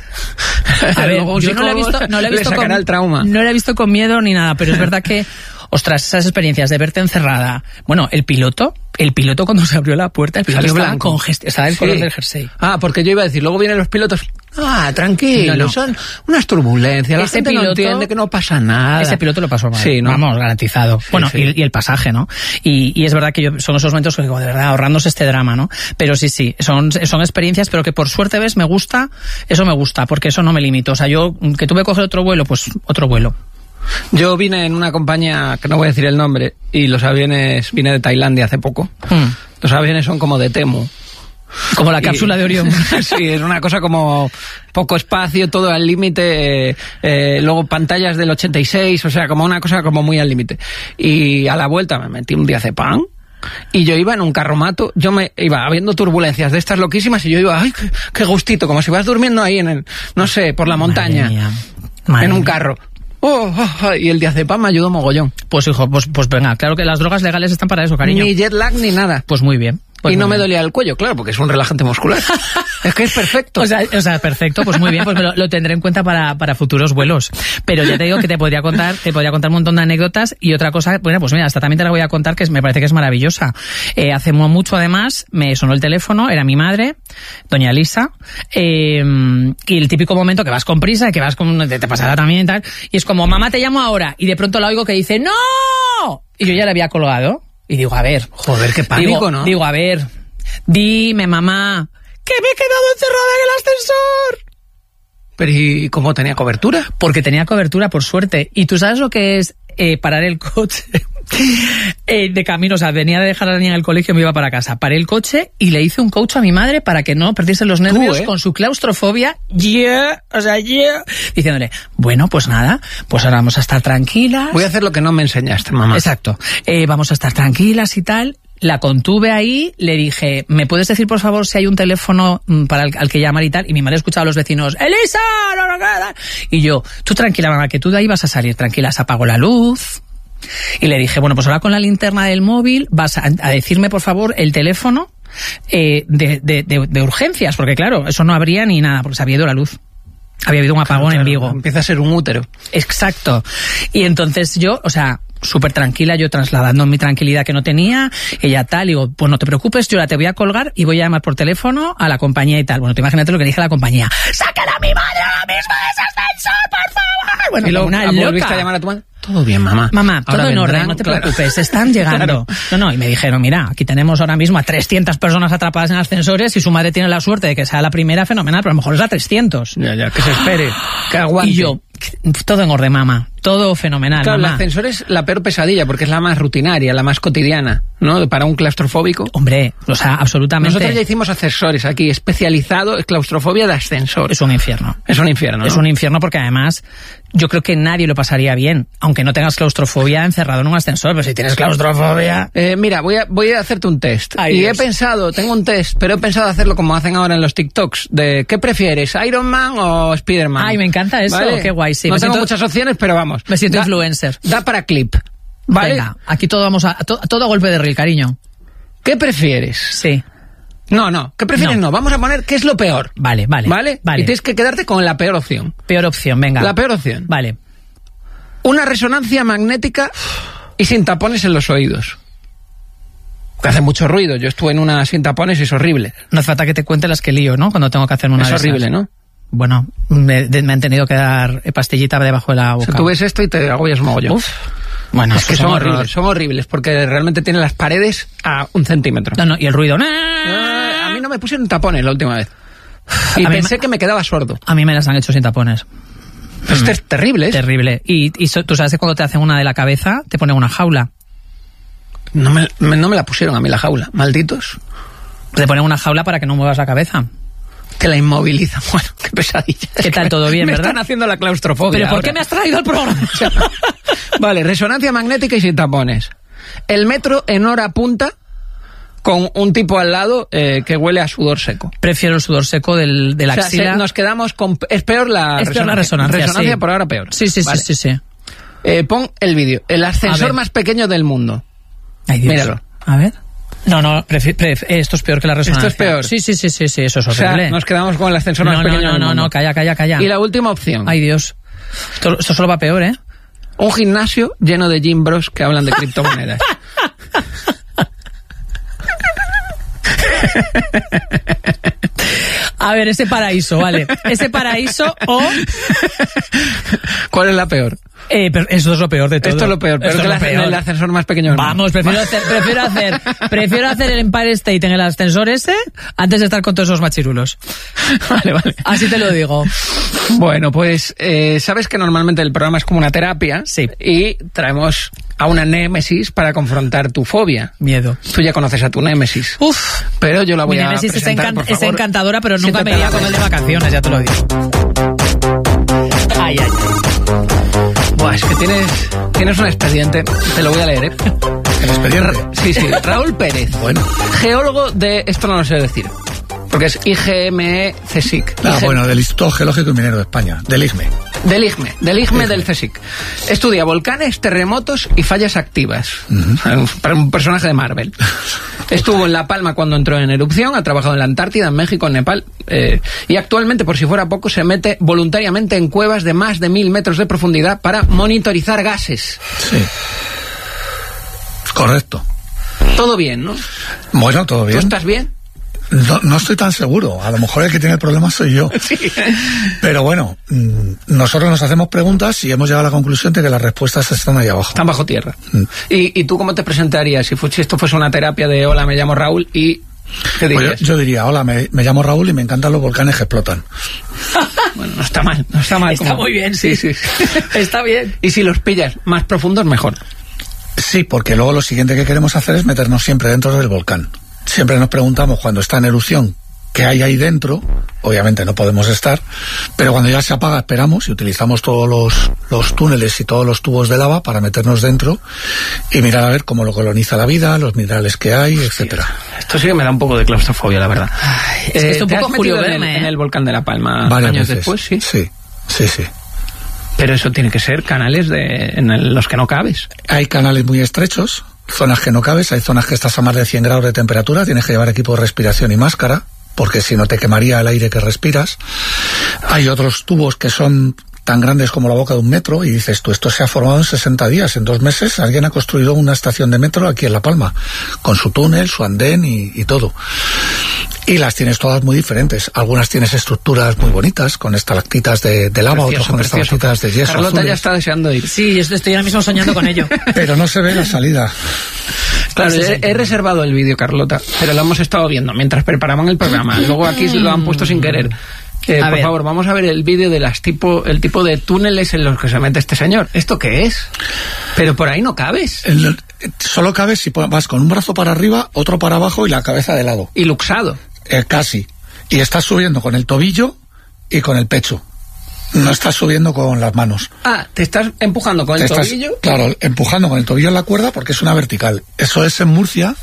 A ver, yo no la he visto con miedo ni nada, pero es verdad que, ostras, esas experiencias de verte encerrada. Bueno, el piloto cuando se abrió la puerta, el piloto estaba congestionado, estaba el color del jersey. Ah, porque yo iba a decir, luego vienen los pilotos, tranquilo, no. Son unas turbulencias, la gente no entiende que no pasa nada. Ese piloto lo pasó mal, sí, ¿no? Vamos, garantizado. Sí, bueno, sí. Y el pasaje, ¿no? Y es verdad que son esos momentos que digo, de verdad, ahorrándose este drama, ¿no? Pero sí, son experiencias, pero que por suerte, ¿ves? Eso me gusta, porque eso no me limito. O sea, yo, que tuve que coger otro vuelo, pues otro vuelo. Yo vine en una compañía, que no voy a decir el nombre, y vine de Tailandia hace poco. Los aviones son como de Temu. Como la cápsula de Orión. Sí, es una cosa como poco espacio, todo al límite, luego pantallas del 86, o sea, como una cosa como muy al límite. Y a la vuelta me metí un diazepam. Y yo iba en un carromato, yo me iba habiendo turbulencias de estas loquísimas y yo iba, ay, qué gustito, como si vas durmiendo ahí en el, no sé, por la montaña, en un carro. Y el diazepam me ayudó mogollón. Pues hijo, pues venga, claro que las drogas legales están para eso, cariño. Ni jet lag ni nada. Pues muy bien. Pues y no me bien. dolía el cuello, claro, porque es un relajante muscular. Es que es perfecto. O sea, perfecto, pues muy bien, pues lo tendré en cuenta para futuros vuelos. Pero ya te digo que te podría contar un montón de anécdotas y otra cosa, bueno, pues mira, hasta también te la voy a contar que me parece que es maravillosa. Hace mucho además me sonó el teléfono, era mi madre, doña Elisa, y el típico momento que vas con prisa, que vas con, te pasará también y tal, y es como, mamá, te llamo ahora, y de pronto la oigo que dice, ¡no! Y yo ya le había colgado. Y digo, a ver. Joder, qué pánico, ¿no? Digo, a ver, dime, mamá, que me he quedado encerrada en el ascensor. Pero ¿y cómo tenía cobertura? Porque tenía cobertura, por suerte. ¿Y tú sabes lo que es parar el coche de camino? O sea, venía de dejar a la niña en el colegio y me iba para casa. Paré el coche y le hice un coach a mi madre para que no perdiese los nervios con su claustrofobia. Diciéndole, bueno, pues nada, pues ahora vamos a estar tranquilas. Voy a hacer lo que no me enseñaste, mamá. Exacto. Vamos a estar tranquilas y tal. La contuve ahí, le dije, ¿me puedes decir por favor si hay un teléfono para al que llamar y tal? Y mi madre escuchaba a los vecinos, ¡Elisa! Y yo, tú tranquila, mamá, que tú de ahí vas a salir tranquila. Se apagó la luz. Y le dije, bueno, pues ahora con la linterna del móvil vas a decirme por favor el teléfono de urgencias, porque claro, eso no habría ni nada, porque se había ido la luz. Había habido un apagón en Vigo. Empieza a ser un útero. Exacto. Y entonces yo, o sea, súper tranquila, yo trasladando mi tranquilidad que no tenía, ella tal, y digo, pues no te preocupes, yo ahora te voy a colgar y voy a llamar por teléfono a la compañía y tal. Bueno, tú imagínate lo que le dije a la compañía. ¡Saquen a mi madre ahora mismo de ese ascensor, por favor! Bueno, y luego una loca. ¿Volviste a llamar a tu madre? Todo bien, mamá. Mamá, ahora todo en orden, no te preocupes, están llegando. Claro. No, y me dijeron, mira, aquí tenemos ahora mismo a 300 personas atrapadas en ascensores y su madre tiene la suerte de que sea la primera, fenomenal, pero a lo mejor es la 300. Ya, que se espere, que aguante. Y yo, todo en orden, mamá, todo fenomenal, claro, mamá. El ascensor es la peor pesadilla porque es la más rutinaria, la más cotidiana, ¿no? Para un claustrofóbico. Hombre, o sea, absolutamente. Nosotros ya hicimos ascensores aquí, especializado en claustrofobia de ascensor. Es un infierno. Es un infierno, ¿no? Es un infierno porque además yo creo que nadie lo pasaría bien, aunque no tengas claustrofobia encerrado en un ascensor, pero si tienes claustrofobia... Mira, voy a hacerte un test. Ay, y Dios. He pensado, tengo un test, pero he pensado hacerlo como hacen ahora en los TikToks, de ¿qué prefieres, Iron Man o Spider-Man? Ay, me encanta eso, ¿vale? qué guay, sí. No tengo muchas opciones, pero vamos. Me siento influencer. Da para clip, ¿vale? Venga, aquí todo vamos a... todo a golpe de reel, cariño. ¿Qué prefieres? Sí. No, ¿qué prefieres? No, vamos a poner ¿qué es lo peor? Vale. Y tienes que quedarte con la peor opción. Peor opción, venga. La peor opción. Vale. Una resonancia magnética y sin tapones en los oídos. Que hace mucho ruido. Yo estuve en una sin tapones y es horrible. No hace falta que te cuente las que lío, ¿no? Cuando tengo que hacerme una Es de esas. horrible, ¿no? Bueno, me han tenido que dar pastillita debajo de la boca. O sea, tú ves esto y te agobias mogollón. Uf. Bueno, es que son horribles porque realmente tienen las paredes a 1 centímetro. No, y el ruido. A mí no me pusieron tapones la última vez. Y pensé que me quedaba sordo. A mí me las han hecho sin tapones. Esto es terrible, ¿eh? Terrible. Y tú sabes que cuando te hacen una de la cabeza, te ponen una jaula. No me la pusieron a mí la jaula, malditos. Te ponen una jaula para que no muevas la cabeza. Te la inmovilizan. Bueno, qué pesadilla. ¿Qué tal? ¿Todo bien, verdad? Me están haciendo la claustrofobia. ¿Pero por qué me has traído al programa? Vale, resonancia magnética y sin tapones. El metro en hora punta con un tipo al lado que huele a sudor seco. Prefiero el sudor seco de la axila. Nos quedamos con... Es peor la resonancia. Resonancia sí. Por ahora peor. Sí. Vale. Sí. Pon el vídeo. El ascensor más pequeño del mundo. Ay, Dios. Míralo. A ver. No, esto es peor que la resonancia. Esto es peor. Sí, eso es horrible. O sea, nos quedamos con el ascensor más pequeño del mundo. No, calla. Y la última opción. Ay, Dios. Esto solo va peor, ¿eh? Un gimnasio lleno de gym bros que hablan de criptomonedas. A ver, ese paraíso, vale. Ese paraíso o... ¿Cuál es la peor? Pero esto es lo peor de todo. Esto es lo peor, pero el ascensor más pequeño. Vamos, prefiero hacer el Empire State en el ascensor ese antes de estar con todos esos machirulos. Vale. Así te lo digo. Bueno, pues sabes que normalmente el programa es como una terapia. Sí. Y traemos a una némesis para confrontar tu fobia. Miedo. Tú ya conoces a tu némesis. Uf. Pero yo la voy a némesis presentar, por favor. es encantadora, pero nunca me iría con él de vacaciones, ya te lo digo. Ay. Buah, es que tienes un expediente. Te lo voy a leer, ¿eh? ¿El expediente? Sí. Raúl Pérez. Bueno. Geólogo de... Esto no lo sé decir. Porque es IGME CSIC. Bueno, del Instituto Geológico y Minero de España. Del IGME. Del CSIC. Estudia volcanes, terremotos y fallas activas. Para un personaje de Marvel. Estuvo en La Palma cuando entró en erupción, ha trabajado en la Antártida, en México, en Nepal, y actualmente, por si fuera poco, se mete voluntariamente en cuevas de más de 1000 metros de profundidad para monitorizar gases. Sí. Correcto. Todo bien, ¿no? Bueno, todo bien. ¿Tú estás bien? No estoy tan seguro. A lo mejor el que tiene el problema soy yo. Sí. Pero bueno, nosotros nos hacemos preguntas y hemos llegado a la conclusión de que las respuestas están ahí abajo. Están bajo tierra. ¿Y tú cómo te presentarías si esto fuese una terapia de hola, me llamo Raúl y... ¿Qué dirías? Pues yo diría, hola, me llamo Raúl y me encantan los volcanes que explotan. Bueno, no está mal. Está muy bien, sí. Está bien. Y si los pillas más profundos, mejor. Sí, porque luego lo siguiente que queremos hacer es meternos siempre dentro del volcán. Siempre nos preguntamos cuando está en erupción qué hay ahí dentro. Obviamente no podemos estar, pero cuando ya se apaga esperamos y utilizamos todos los túneles y todos los tubos de lava para meternos dentro y mirar a ver cómo lo coloniza la vida, los minerales que hay, etcétera. Esto sí que me da un poco de claustrofobia, la verdad. Es que estoy un poco Julio Verne, en el volcán de La Palma varias años veces. Después, sí. Sí. Pero eso tiene que ser canales en los que no cabes. Hay canales muy estrechos, zonas que no cabes, hay zonas que estás a más de 100 grados de temperatura, tienes que llevar equipo de respiración y máscara, porque si no te quemaría el aire que respiras. Hay otros tubos que son tan grandes como la boca de un metro y dices tú, esto se ha formado en 60 días, en 2 meses alguien ha construido una estación de metro aquí en La Palma, con su túnel, su andén y todo. Y las tienes todas muy diferentes. Algunas tienes estructuras muy bonitas, con estalactitas de lava, otras con estalactitas de yeso. Carlota azules. Ya está deseando ir. Sí, yo estoy ahora mismo soñando con ello. Pero no se ve la salida. Claro, he reservado el vídeo, Carlota, pero lo hemos estado viendo mientras preparaban el programa. Luego aquí lo han puesto sin querer. Por favor, vamos a ver el vídeo de el tipo de túneles en los que se mete este señor. ¿Esto qué es? Pero por ahí no cabes. Solo cabes si vas con un brazo para arriba, otro para abajo y la cabeza de lado. Y luxado. Casi. Y estás subiendo con el tobillo y con el pecho. No estás subiendo con las manos. Ah, te estás empujando con el tobillo. Claro, empujando con el tobillo en la cuerda porque es una vertical. Eso es en Murcia,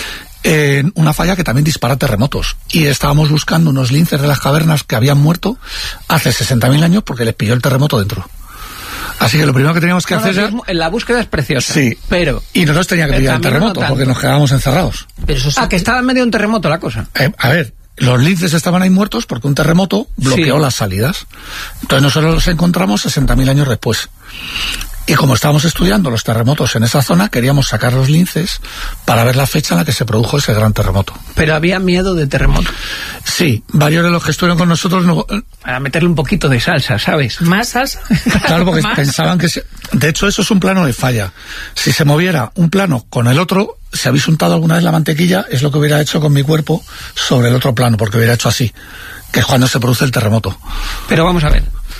en una falla que también dispara terremotos. Y estábamos buscando unos linces de las cavernas que habían muerto hace 60.000 años porque les pilló el terremoto dentro. Así que lo primero que teníamos que hacer era... La búsqueda es preciosa. Sí. Pero... Y no nos tenía que pillar el terremoto porque nos quedábamos encerrados. Pero eso que estaba en medio de un terremoto la cosa. A ver, los linces estaban ahí muertos porque un terremoto bloqueó las salidas. Entonces nosotros los encontramos 60.000 años después. Y como estábamos estudiando los terremotos en esa zona, queríamos sacar los linces para ver la fecha en la que se produjo ese gran terremoto. Pero había miedo de terremoto. Sí, varios de los que estuvieron con nosotros... Para meterle un poquito de salsa, ¿sabes? ¿Más salsa? Claro, porque pensaban que... De hecho, eso es un plano de falla. Si se moviera un plano con el otro, si habéis untado alguna vez la mantequilla, es lo que hubiera hecho con mi cuerpo sobre el otro plano, porque hubiera hecho así, que es cuando se produce el terremoto. Pero vamos a ver.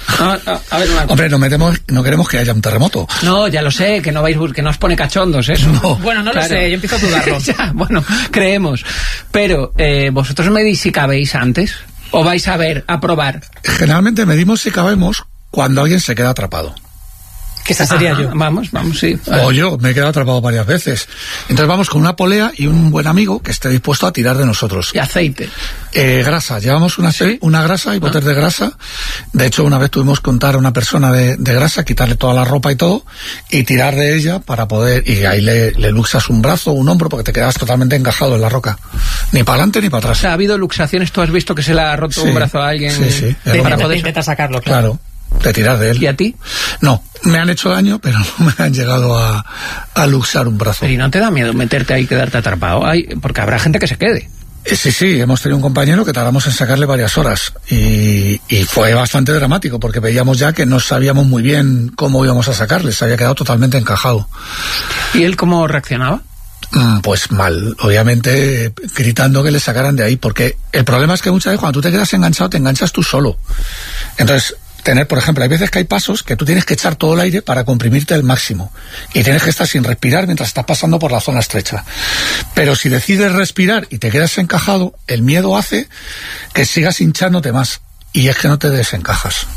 A ver una cosa. Hombre, no queremos que haya un terremoto. No, ya lo sé, que no os pone cachondos eso. No. Bueno, no claro. Lo sé, yo empiezo a dudarlo. Ya, bueno, creemos. Pero, ¿vosotros medís si cabéis antes? ¿O vais a ver, a probar? Generalmente medimos si cabemos cuando alguien se queda atrapado. Que esa sería yo. Vamos, sí. O yo, me he quedado atrapado varias veces. Entonces vamos con una polea y un buen amigo que esté dispuesto a tirar de nosotros. Y aceite. Grasa, llevamos una grasa y botes de grasa. De hecho, una vez tuvimos que untar a una persona de grasa, quitarle toda la ropa y todo, y tirar de ella para poder... Y ahí le luxas un brazo, un hombro, porque te quedas totalmente encajado en la roca. Ni para adelante ni para atrás. O sea, ha habido luxaciones, tú has visto que se le ha roto un brazo a alguien. Sí. Para poder intentar sacarlo, claro. De tirar de él. ¿Y a ti? No, me han hecho daño, pero no me han llegado a luxar un brazo. Pero ¿y no te da miedo meterte ahí y quedarte atrapado? Porque habrá gente que se quede. Sí, hemos tenido un compañero que tardamos en sacarle varias horas y fue bastante dramático porque veíamos ya que no sabíamos muy bien cómo íbamos a sacarle, se había quedado totalmente encajado. ¿Y él cómo reaccionaba? Pues mal, obviamente gritando que le sacaran de ahí, porque el problema es que muchas veces cuando tú te quedas enganchado te enganchas tú solo. Entonces, por ejemplo, hay veces que hay pasos que tú tienes que echar todo el aire para comprimirte al máximo y tienes que estar sin respirar mientras estás pasando por la zona estrecha. Pero si decides respirar y te quedas encajado, el miedo hace que sigas hinchándote más y es que no te desencajas.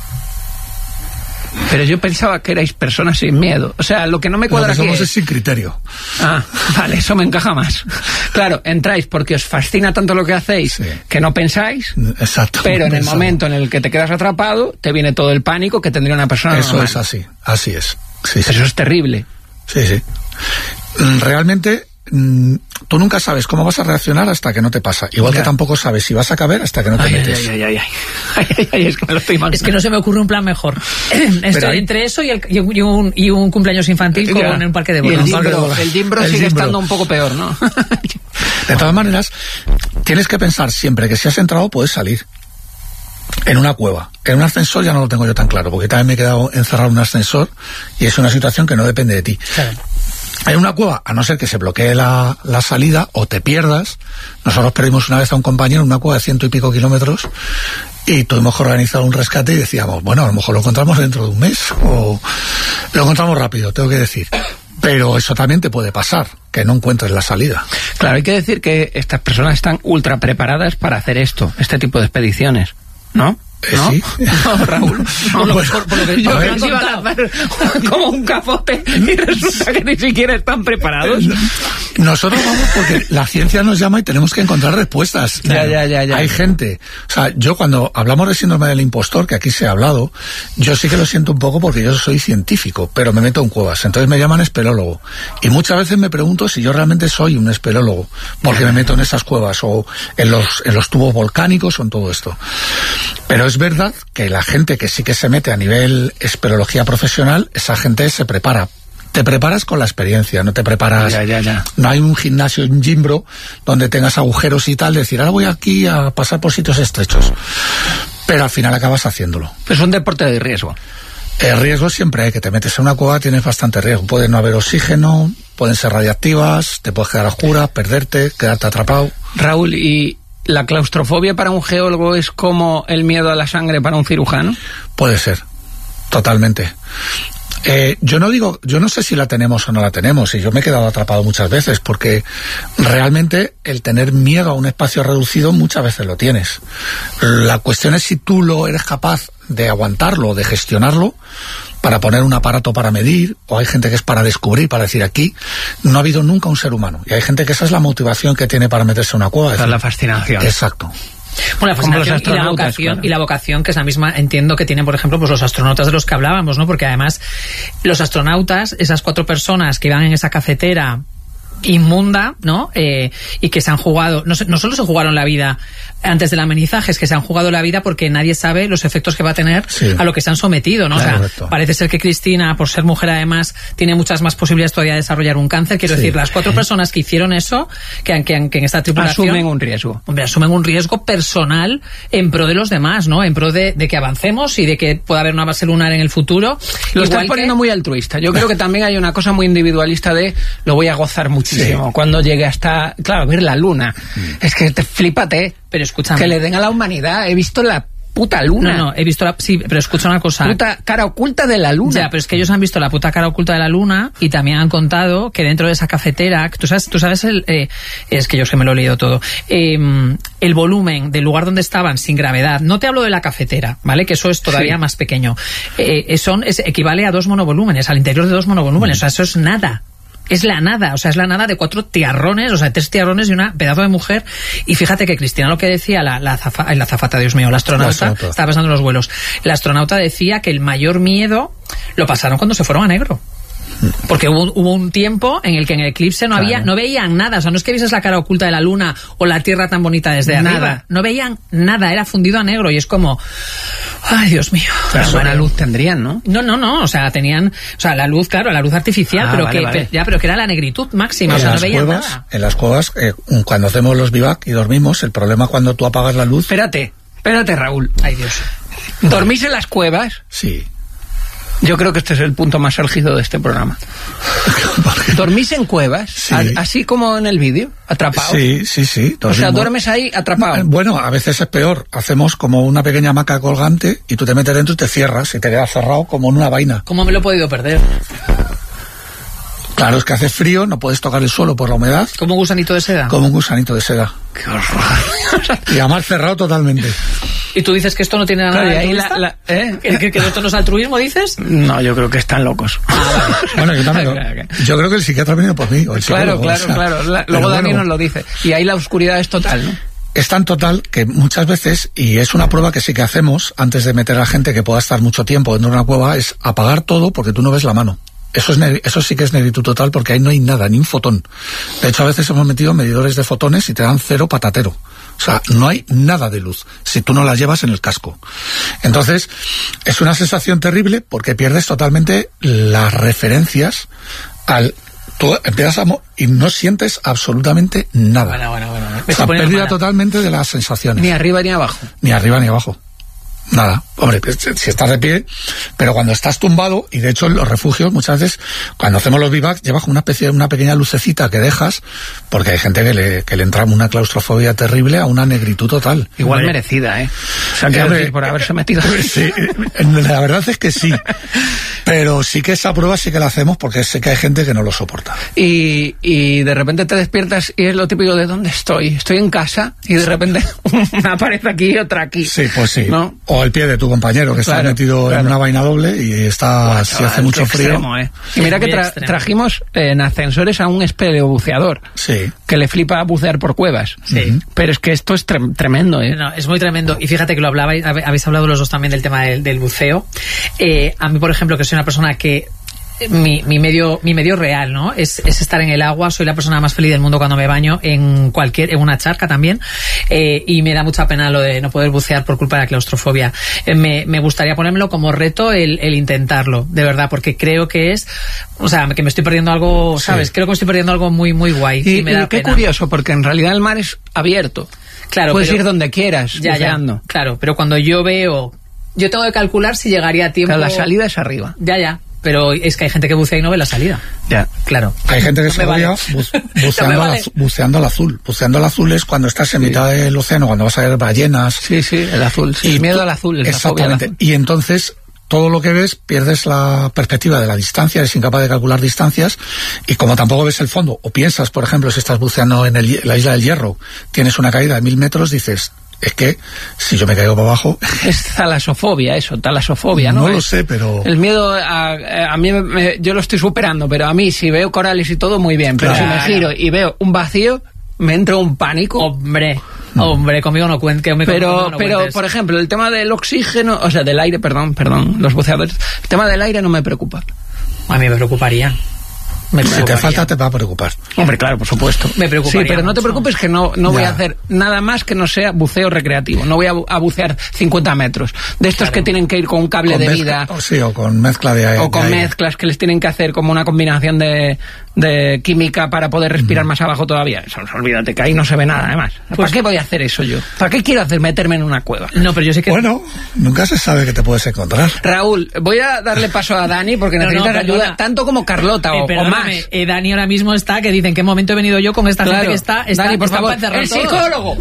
Pero yo pensaba que erais personas sin miedo. O sea, lo que no me cuadra aquí es sin criterio. Ah, vale, eso me encaja más. Claro, entráis porque os fascina tanto lo que hacéis, sí, que no pensáis. Exacto. Pero en el momento en el que te quedas atrapado, te viene todo el pánico que tendría una persona normal. Eso es así es. Sí, eso es terrible. Sí. Realmente tú nunca sabes cómo vas a reaccionar hasta que no te pasa. Igual que tampoco sabes si vas a caber hasta que no te metes. Es que me lo estoy imaginando. Es que no se me ocurre un plan mejor. Estoy entre eso y un cumpleaños infantil en un parque de bolas. El Jimbro sigue estando un poco peor, ¿no? De todas maneras, tienes que pensar siempre que si has entrado puedes salir. En una cueva. En un ascensor ya no lo tengo yo tan claro, porque también me he quedado encerrado en un ascensor y es una situación que no depende de ti. Claro. En una cueva, a no ser que se bloquee la salida o te pierdas. Nosotros perdimos una vez a un compañero en una cueva de 100 y pico kilómetros y tuvimos que organizar un rescate y decíamos, bueno, a lo mejor lo encontramos dentro de un mes o lo encontramos rápido, tengo que decir. Pero eso también te puede pasar, que no encuentres la salida. Claro, hay que decir que estas personas están ultra preparadas para hacer este tipo de expediciones, ¿no? ¿No? Sí. No, Raúl. No, por lo que yo creo que iban a hacer como un capote y resulta que ni siquiera están preparados. Nosotros vamos porque la ciencia nos llama y tenemos que encontrar respuestas. Ya. Hay gente. O sea, yo cuando hablamos de síndrome del impostor, que aquí se ha hablado, yo sí que lo siento un poco porque yo soy científico, pero me meto en cuevas. Entonces me llaman espeleólogo. Y muchas veces me pregunto si yo realmente soy un espeleólogo, porque me meto en esas cuevas o en los tubos volcánicos o en todo esto. Pero es verdad que la gente que sí que se mete a nivel espeleología profesional, esa gente se prepara. Te preparas con la experiencia, no te preparas... Ya. No hay un gimnasio, un Jimbro, donde tengas agujeros y tal, decir, ahora voy aquí a pasar por sitios estrechos. Pero al final acabas haciéndolo. Pero es un deporte de riesgo. El riesgo siempre hay, que te metes en una cueva, tienes bastante riesgo. Puede no haber oxígeno, pueden ser radiactivas, te puedes quedar a oscuras, perderte, quedarte atrapado. Raúl, ¿y la claustrofobia para un geólogo es como el miedo a la sangre para un cirujano? Puede ser, totalmente. Yo no sé si la tenemos o no la tenemos, y yo me he quedado atrapado muchas veces, porque realmente el tener miedo a un espacio reducido muchas veces lo tienes. La cuestión es si tú lo eres capaz de aguantarlo, de gestionarlo, para poner un aparato para medir, o hay gente que es para descubrir, para decir, aquí no ha habido nunca un ser humano, y hay gente que esa es la motivación que tiene para meterse en una cueva. Esa es la fascinación. Exacto. Bueno, la fascinación y la vocación, que es la misma, entiendo que tienen, por ejemplo, pues los astronautas de los que hablábamos, ¿no? Porque además los astronautas, esas 4 personas que iban en esa cafetera inmunda, ¿no? Y que se han jugado, no solo se jugaron la vida antes del amenizaje, es que se han jugado la vida porque nadie sabe los efectos que va a tener a lo que se han sometido, ¿no? Claro, o sea, parece ser que Cristina, por ser mujer además, tiene muchas más posibilidades todavía de desarrollar un cáncer. Quiero decir, las 4 personas que hicieron eso, que en esta tripulación... Asumen un riesgo. Hombre, asumen un riesgo personal en pro de los demás, ¿no? En pro de que avancemos y de que pueda haber una base lunar en el futuro. Lo estás poniendo muy altruista. Yo creo que también hay una cosa muy individualista de lo voy a gozar muchísimo. Cuando llegue hasta, claro, ver la luna. Es que flípate. Pero escúchame. Que le den a la humanidad. He visto la puta luna. No, he visto sí, pero escucha una cosa. Puta cara oculta de la luna. Ya, pero es que ellos han visto la puta cara oculta de la luna y también han contado que dentro de esa cafetera, tú sabes es que yo es que me lo he leído todo, el volumen del lugar donde estaban sin gravedad, no te hablo de la cafetera, ¿vale? Que eso es todavía más pequeño. Equivale a 2 monovolúmenes, al interior de 2 monovolúmenes, o sea, eso es nada. Es la nada, o sea, es la nada de 4 tiarrones, o sea, 3 tiarrones y una pedazo de mujer. Y fíjate que Cristina, lo que decía la azafata, Dios mío, la astronauta, estaba pasando los vuelos. La astronauta decía que el mayor miedo lo pasaron cuando se fueron a negro. Porque hubo un tiempo en el que en el eclipse no veían nada. O sea, no es que vieses la cara oculta de la luna o la Tierra tan bonita desde arriba. No veían nada, era fundido a negro y es como... Ay, Dios mío. Pero buena luz tendrían, ¿no? No, o sea, tenían... O sea, la luz, claro, la luz artificial, pero que que era la negritud máxima, o sea, no veían nada. En las cuevas, cuando hacemos los bivac y dormimos, el problema cuando tú apagas la luz... Espérate, Raúl. Ay, Dios. ¿Dormís en las cuevas? Sí. Yo creo que este es el punto más álgido de este programa. ¿Dormís en cuevas? Sí. Así como en el vídeo, atrapado. Sí. Dormimos. O sea, duermes ahí atrapado. Bueno, a veces es peor. Hacemos como una pequeña hamaca colgante y tú te metes dentro y te cierras y te quedas cerrado como en una vaina. ¿Cómo me lo he podido perder? Claro, es que hace frío, no puedes tocar el suelo por la humedad. ¿Como un gusanito de seda? Como un gusanito de seda. ¡Qué horror! Y además cerrado totalmente. ¿Y tú dices que esto no tiene nada de altruista? ¿Que esto no es altruismo, dices? No, yo creo que están locos. Bueno, yo también. Yo creo que el psiquiatra ha venido por mí. Claro. Luego Dani nos lo dice. Y ahí la oscuridad es total, ¿no? Es tan total que muchas veces, y es una prueba que sí que hacemos antes de meter a gente que pueda estar mucho tiempo dentro de una cueva, es apagar todo porque tú no ves la mano. Eso sí que es negritud total porque ahí no hay nada, ni un fotón. De hecho, a veces hemos metido medidores de fotones y te dan 0 patatero. O sea, no hay nada de luz si tú no la llevas en el casco. Entonces, es una sensación terrible porque pierdes totalmente las referencias tú empiezas y no sientes absolutamente nada. Bueno. O sea, pérdida totalmente de las sensaciones. Ni arriba ni abajo. Ni arriba ni abajo. Nada, hombre, si estás de pie, pero cuando estás tumbado, y de hecho en los refugios muchas veces, cuando hacemos los bivacs, llevas una pequeña lucecita que dejas, porque hay gente que le entra una claustrofobia terrible a una negritud total. Igual merecida, ¿eh? O sea, quiero decir, por haberse metido. Sí, la verdad es que sí. Pero sí que esa prueba sí que la hacemos porque sé que hay gente que no lo soporta. Y de repente te despiertas y es lo típico de ¿dónde estoy? Estoy en casa y de repente una pared aquí y otra aquí. Sí, pues sí. ¿No? O el pie de tu compañero que está metido en una vaina doble y está, si hace mucho frío. Extremo, Y mira que trajimos en ascensores a un espeleobuceador. Sí. Que le flipa bucear por cuevas. Sí. Pero es que esto es tremendo, ¿eh? No, es muy tremendo. Y fíjate que lo hablabais, habéis hablado los dos también del tema del buceo. A mí, por ejemplo, que soy una persona que mi medio real, ¿no? Es estar en el agua. Soy la persona más feliz del mundo cuando me baño en una charca también. Y me da mucha pena lo de no poder bucear por culpa de la claustrofobia. Me gustaría ponérmelo como reto el intentarlo, de verdad, porque creo que que me estoy perdiendo algo, ¿sabes? Sí. Creo que me estoy perdiendo algo muy, muy guay. Y me da qué pena. Curioso, porque en realidad el mar es abierto. Claro. Puedes ir donde quieras, buceando. Claro, pero cuando yo tengo que calcular si llegaría a tiempo. Claro, la salida es arriba. Ya. Pero es que hay gente que bucea y no ve la salida. Ya. Claro. Hay gente que se odia buceando al azul. Buceando al azul es cuando estás en mitad del océano, cuando vas a ver ballenas. Sí, el azul. Sí, el miedo al azul. Exactamente. Azul. Y entonces todo lo que ves, pierdes la perspectiva de la distancia, eres incapaz de calcular distancias, y como tampoco ves el fondo, o piensas, por ejemplo, si estás buceando en la Isla del Hierro, tienes una caída de 1000 metros, dices... Es que si yo me caigo para abajo... Es talasofobia, ¿no? No lo sé, pero... El miedo a mí, yo lo estoy superando, pero a mí si veo corales y todo, muy bien. Pero si me giro y veo un vacío, me entra un pánico. Hombre, conmigo no cuentes. Pero, por ejemplo, el tema del oxígeno, o sea, del aire, perdón, los buceadores, el tema del aire no me preocupa. A mí me preocuparía. Si te falta te va a preocupar. Hombre, claro, por supuesto. Me preocuparía. Sí, pero no te preocupes que no voy a hacer nada más que no sea buceo recreativo. No voy a bucear 50 metros. De estos que tienen que ir con un cable de vida. Sí, o con mezcla de aire. O con mezclas que les tienen que hacer como una combinación de química para poder respirar más abajo todavía. Eso, olvídate que ahí no se ve nada, además. ¿Para qué voy a hacer eso yo? ¿Para qué quiero meterme en una cueva? No, pero yo sé que... Bueno, nunca se sabe que te puedes encontrar. Raúl, voy a darle paso a Dani porque necesitas ayuda, tanto como Carlota o más. Dani ahora mismo está, que dicen, ¿qué momento he venido yo con esta gente que está Dani, por favor, el psicólogo?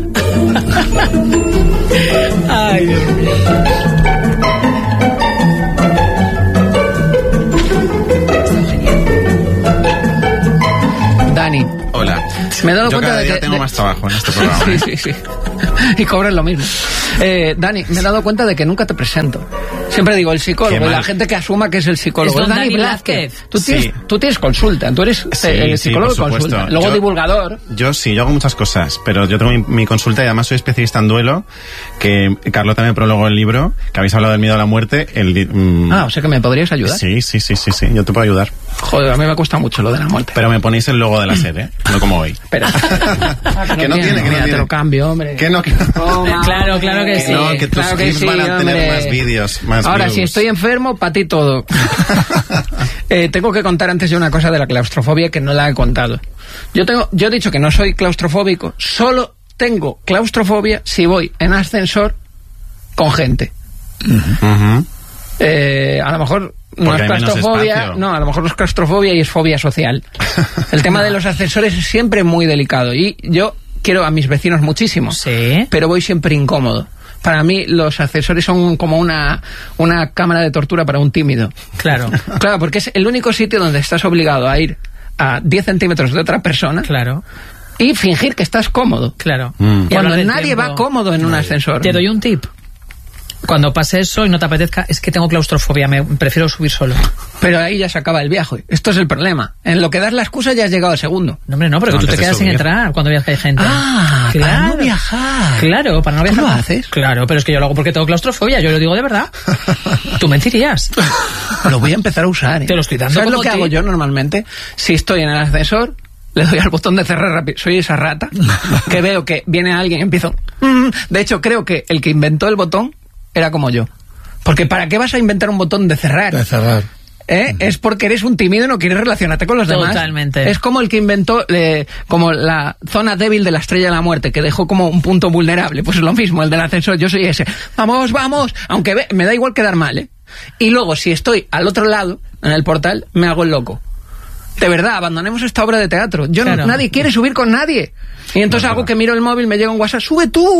Ay, Dios mío. Dani. Hola. Me he dado Yo cuenta cada de día que... tengo más trabajo en este programa. Sí. Y cobras lo mismo. Dani, me he dado cuenta de que nunca te presento. Siempre digo el psicólogo y la gente que asuma que es el psicólogo. Es don Dani Blázquez. Tú tienes consulta, tú eres el psicólogo de consulta. Luego divulgador. Yo hago muchas cosas, pero yo tengo mi consulta y además soy especialista en duelo, que Carlota me prologó el libro, que habéis hablado del miedo a la muerte. O sea que me podrías ayudar. Sí, yo te puedo ayudar. Joder, a mí me cuesta mucho lo de la muerte. Pero me ponéis el logo de la SER, ¿eh? No como hoy. Espera. que no tiene. Te lo cambio, hombre. Que no. Claro que sí. No, que tus clips van a tener más vídeos, más Ahora, views. si estoy enfermo, para ti todo. Tengo que contar antes de una cosa de la claustrofobia que no la he contado. Yo he dicho que no soy claustrofóbico, solo tengo claustrofobia si voy en ascensor con gente. A lo mejor no es claustrofobia, a lo mejor no es claustrofobia y es fobia social. El tema de los ascensores es siempre muy delicado y yo quiero a mis vecinos muchísimo, pero voy siempre incómodo. Para mí los ascensores son como una cámara de tortura para un tímido. Claro, porque es el único sitio donde estás obligado a ir a 10 centímetros de otra persona. Claro. Y fingir que estás cómodo. Claro. Cuando nadie va cómodo en un ascensor. Te doy un tip. Cuando pase eso y no te apetezca, es que tengo claustrofobia, me prefiero subir solo. Pero ahí ya se acaba el viaje. Esto es el problema. En lo que das la excusa ya has llegado al segundo. No, hombre, no, porque tú te quedas sin entrar cuando veas que hay gente. Claro. Para no viajar. Claro, para no viajar. ¿Tú lo haces? Claro, pero es que yo lo hago porque tengo claustrofobia, yo lo digo de verdad. Tú mentirías. Lo voy a empezar a usar, ¿eh? Te lo estoy dando. ¿Sabes lo que hago yo normalmente? Si estoy en el ascensor, le doy al botón de cerrar rápido. Soy esa rata que veo que viene alguien y empiezo... De hecho, creo que el que inventó el botón era como yo. Porque ¿para qué vas a inventar un botón de cerrar? De cerrar. Es porque eres un tímido y no quieres relacionarte con los demás. Totalmente. Es como el que inventó como la zona débil de la Estrella de la Muerte, que dejó como un punto vulnerable. Pues es lo mismo, el del ascensor. Yo soy ese. Vamos. Aunque me da igual quedar mal, ¿eh? Y luego, si estoy al otro lado, en el portal, me hago el loco. De verdad, abandonemos esta obra de teatro. Nadie quiere subir con nadie. Y entonces hago que miro el móvil, me llega un WhatsApp, sube tú,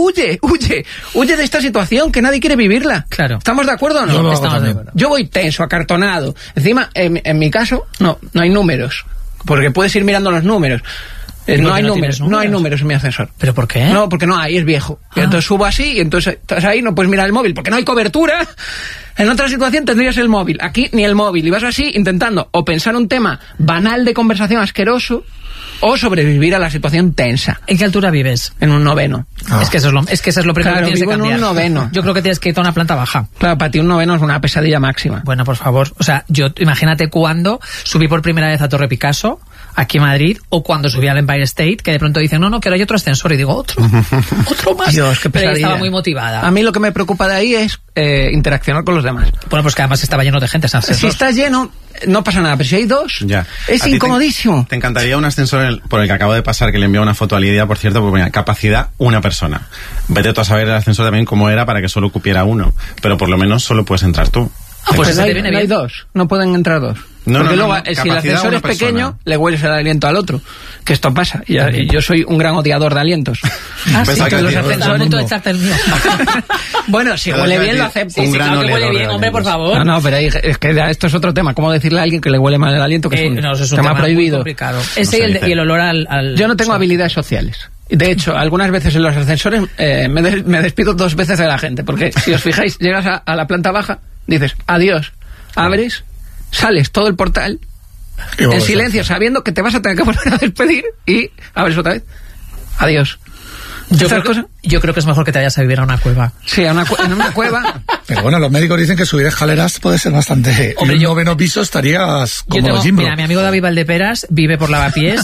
huye de esta situación, que nadie quiere vivirla. Claro. ¿Estamos de acuerdo o no? Estamos de acuerdo. Yo voy tenso, acartonado. Encima, en mi caso, no hay números. Porque puedes ir mirando los números. No hay números en mi ascensor. ¿Pero por qué? No, porque no hay, es viejo. Y entonces subo así y entonces estás ahí, no puedes mirar el móvil porque no hay cobertura. En otra situación tendrías el móvil, aquí ni el móvil. Y vas así intentando o pensar un tema banal de conversación asqueroso o sobrevivir a la situación tensa. ¿En qué altura vives? En un 9º. Es que eso es lo primero que tienes que cambiar. En un 9º. Yo creo que tienes que ir a una planta baja. Claro, para ti un 9º es una pesadilla máxima. Bueno, por favor. O sea, imagínate cuando subí por primera vez a Torre Picasso, aquí en Madrid, o cuando subí al Empire State, que de pronto dicen, no, que ahora hay otro ascensor, y digo, otro más. Dios, qué pesadilla. Pero estaba muy motivada. A mí lo que me preocupa de ahí es interaccionar con los demás. Bueno, pues que además estaba lleno de gente ese ascensor. Si está lleno, no pasa nada, pero si hay dos, es incomodísimo. Te encantaría un ascensor por el que acabo de pasar, que le envié una foto a Lidia, por cierto, porque ponía capacidad una persona. Vete tú a saber el ascensor también cómo era para que solo cupiera uno, pero por lo menos solo puedes entrar tú. Pues no hay dos, no pueden entrar dos. Porque luego, si el ascensor es pequeño, le hueles el aliento al otro. Que esto pasa. Y yo soy un gran odiador de alientos. Los ascensores... Bueno, si huele bien, lo acepto. Sí, claro que huele bien, hombre, por favor. No, pero es que esto es otro tema. ¿Cómo decirle a alguien que le huele mal el aliento? Que es un tema prohibido. Ese y el olor al... Yo no tengo habilidades sociales. De hecho, algunas veces en los ascensores me despido 2 veces de la gente. Porque si os fijáis, llegas a la planta baja, dices adiós, abres, sales todo el portal en silencio, sabiendo que te vas a tener que volver a despedir y abres otra vez. Adiós. Yo creo que es mejor que te vayas a vivir a una cueva. Sí, en una cueva. Pero bueno, los médicos dicen que subir escaleras puede ser bastante... Hombre, en un 9º piso estarías como Jimbo. Mira, mi amigo David Valdeperas vive por Lavapiés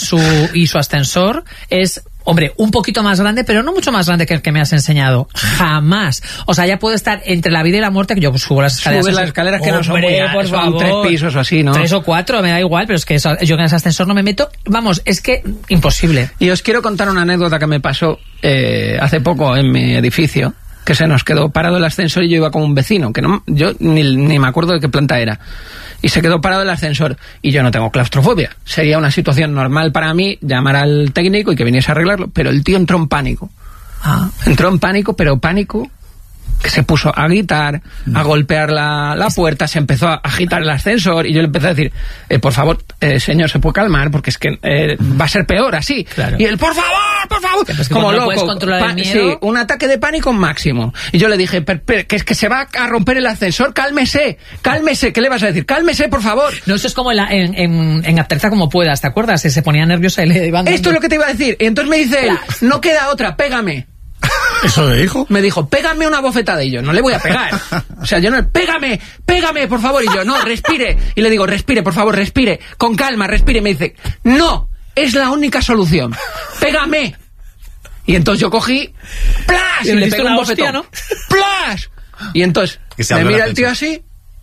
y su ascensor es... Hombre, un poquito más grande, pero no mucho más grande que el que me has enseñado. Jamás. O sea, ya puedo estar entre la vida y la muerte, que yo subo las escaleras. Subes las escaleras que no son muy por favor. 3 pisos o así, ¿no? 3 o 4, me da igual, pero es que yo en ese ascensor no me meto. Vamos, es que imposible. Y os quiero contar una anécdota que me pasó hace poco en mi edificio, que se nos quedó parado el ascensor y yo iba con un vecino, que yo ni me acuerdo de qué planta era. Y se quedó parado el ascensor. Y yo no tengo claustrofobia. Sería una situación normal para mí llamar al técnico y que viniese a arreglarlo. Pero el tío entró en pánico. Entró en pánico, pero pánico que se puso a gritar, a golpear la puerta, se empezó a agitar el ascensor y yo le empecé a decir, por favor, señor, ¿se puede calmar? Porque es que va a ser peor así. Claro. Y él, por favor, es que como no loco. puedes controlar el miedo. Sí, un ataque de pánico máximo. Y yo le dije, que es que se va a romper el ascensor, cálmese, ¿qué le vas a decir? Cálmese, por favor. No, eso es como en Aterriza como puedas, ¿te acuerdas? Se ponía nerviosa y le iban dando... Esto es lo que te iba a decir. Y entonces me dice él, no queda otra, pégame. ¿Eso le dijo? Me dijo, pégame una bofetada. Y yo, no le voy a pegar. O sea, yo no, pégame, por favor. Y yo, no, respire. Y le digo, respire, por favor, respire. Con calma, respire. Y me dice, no, es la única solución. Pégame. Y entonces yo cogí, ¡plas! Y le pegué un bofetón. ¿No? ¡Plas! Y entonces, me mira el tío así.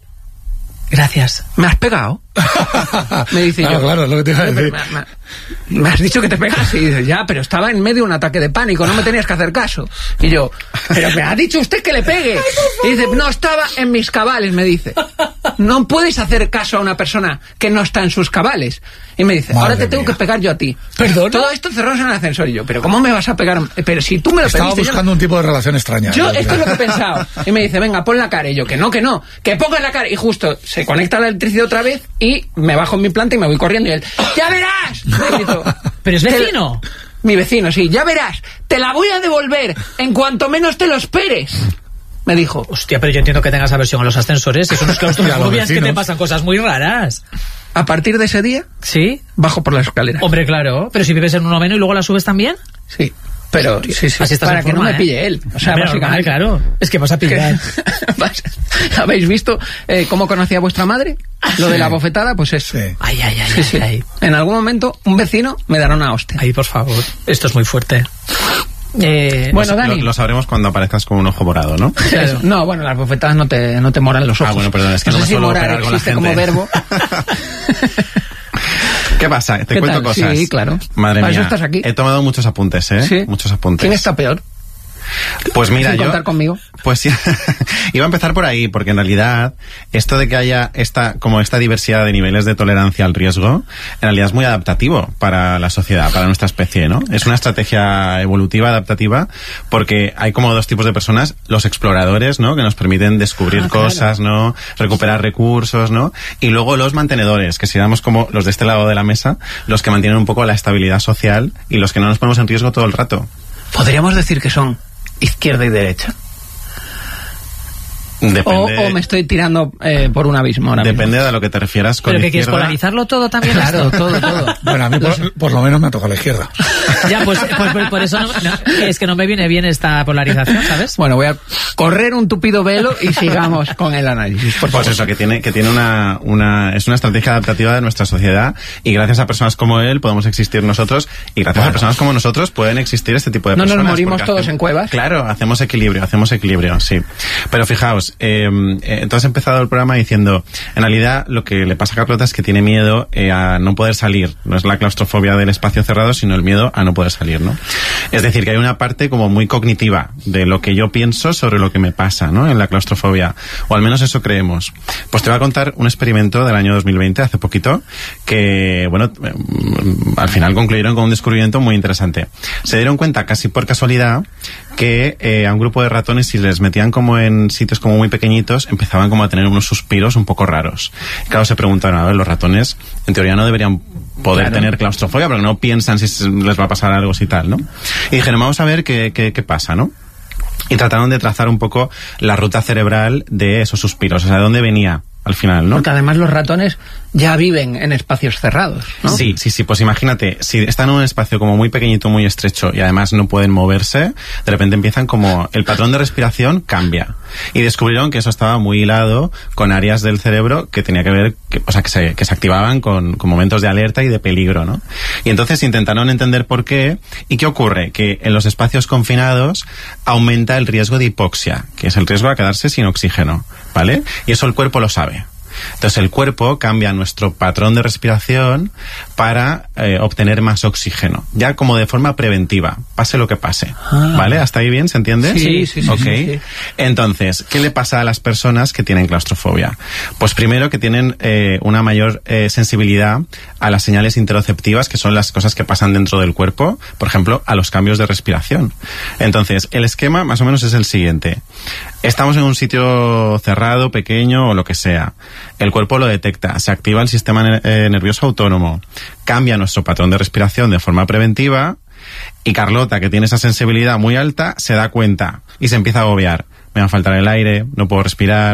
Gracias. ¿Me has pegado? Me dice yo. Claro, es lo que te iba a decir. Me has dicho que te pegas. Y dice, ya, pero estaba en medio de un ataque de pánico, no me tenías que hacer caso. Y yo, pero me ha dicho usted que le pegue. Y dice, no, estaba en mis cabales, me dice. No puedes hacer caso a una persona que no está en sus cabales. Y me dice, ahora te tengo que pegar yo a ti. ¿Perdón? Todo esto cerrados en el ascensor. Y yo, pero ¿cómo me vas a pegar? Pero si tú me lo pediste. Estaba buscando un tipo de relación extraña. Esto es lo que he pensado. Y me dice, venga, pon la cara. Y yo, que no, que pongas la cara. Y justo se conecta la electricidad otra vez y me bajo en mi planta y me voy corriendo. Y él, ¡ya verás! Me gritó. ¿Pero es vecino? Mi vecino, sí. Ya verás, te la voy a devolver en cuanto menos te lo esperes. Me dijo. Hostia, pero yo entiendo que tengas aversión a los ascensores. Eso no es claustrofobia, es que te pasan cosas muy raras. A partir de ese día, ¿sí? Bajo por las escaleras. Hombre, claro. Pero si vives en un noveno y luego la subes también. Sí. Pero sí. Así para que no me pille él. O sea, básicamente, claro. Es que vas a pillar. ¿Habéis visto cómo conocía a vuestra madre? Lo de la bofetada, pues eso. Sí. Ay. En algún momento, un vecino me dará una hostia. Ay, por favor. Esto es muy fuerte. Bueno, Dani. Lo sabremos cuando aparezcas con un ojo morado, ¿no? Claro. No, bueno, las bofetadas no te moran los ojos. Ah, bueno, perdón, es que no me sé suelo si morar operar con la existe gente. como verbo. ¿Qué pasa? Te cuento cosas. Sí, claro. Madre mía. Eso estás aquí. He tomado muchos apuntes, ¿eh? Sí. Muchos apuntes. ¿Quién está peor? Pues mira, ¿Sin contar conmigo? Pues sí, iba a empezar por ahí, porque en realidad esto de que haya esta diversidad de niveles de tolerancia al riesgo, en realidad es muy adaptativo para la sociedad, para nuestra especie, ¿no? Es una estrategia evolutiva, adaptativa, porque hay como dos tipos de personas, los exploradores, ¿no? Que nos permiten descubrir cosas, ¿no? Recuperar recursos, ¿no? Y luego los mantenedores, que seríamos como los de este lado de la mesa, los que mantienen un poco la estabilidad social y los que no nos ponemos en riesgo todo el rato. Podríamos decir que son izquierda y derecha. Depende, o me estoy tirando por un abismo ahora depende mismo. de a lo que te refieras con ¿pero que izquierda. quieres polarizarlo todo también? Claro, todo. Bueno, a mí por lo menos me ha tocado la izquierda. Ya, pues por eso es que no me viene bien esta polarización, ¿sabes? Bueno, voy a correr un tupido velo y sigamos con el análisis, por favor. Pues eso, que tiene es una estrategia adaptativa de nuestra sociedad, y gracias a personas como él podemos existir nosotros, y gracias a personas como nosotros pueden existir este tipo de personas. No nos morimos todos en cuevas. Claro, hacemos equilibrio, sí. Pero fijaos, entonces he empezado el programa diciendo, en realidad lo que le pasa a Carlota es que tiene miedo a no poder salir. No es la claustrofobia del espacio cerrado, sino el miedo a no poder salir, ¿no? Es decir, que hay una parte como muy cognitiva de lo que yo pienso sobre lo que me pasa, ¿no? En la claustrofobia, o al menos eso creemos. Pues te voy a contar un experimento del año 2020, hace poquito, que, bueno, al final concluyeron con un descubrimiento muy interesante. Se dieron cuenta, casi por casualidad, que a un grupo de ratones, si les metían como en sitios como muy pequeñitos, empezaban como a tener unos suspiros un poco raros. Y claro, se preguntaron, a ver, los ratones en teoría no deberían poder tener claustrofobia, porque no piensan si les va a pasar algo y tal, ¿no? Y dijeron, vamos a ver qué pasa, ¿no? Y trataron de trazar un poco la ruta cerebral de esos suspiros, o sea, de dónde venía al final, ¿no? Porque además los ratones ya viven en espacios cerrados, ¿no? Sí, pues imagínate, si están en un espacio como muy pequeñito, muy estrecho, y además no pueden moverse, de repente empiezan como, el patrón de respiración cambia. Y descubrieron que eso estaba muy hilado con áreas del cerebro que tenía que ver, que se activaban con momentos de alerta y de peligro, ¿no? Y entonces intentaron entender por qué, y qué ocurre, que en los espacios confinados aumenta el riesgo de hipoxia, que es el riesgo a quedarse sin oxígeno, ¿vale? Y eso el cuerpo lo sabe. Entonces el cuerpo cambia nuestro patrón de respiración para obtener más oxígeno, ya como de forma preventiva, pase lo que pase. ¿Vale? ¿Hasta ahí bien? ¿Se entiende? Sí. Okay. Sí. Entonces, ¿qué le pasa a las personas que tienen claustrofobia? Pues primero que tienen una mayor sensibilidad a las señales interoceptivas, que son las cosas que pasan dentro del cuerpo, por ejemplo, a los cambios de respiración. Entonces, el esquema más o menos es el siguiente. Estamos en un sitio cerrado, pequeño o lo que sea. El cuerpo lo detecta, se activa el sistema nervioso autónomo, cambia nuestro patrón de respiración de forma preventiva y Carlota, que tiene esa sensibilidad muy alta, se da cuenta y se empieza a agobiar. Me va a faltar el aire, no puedo respirar,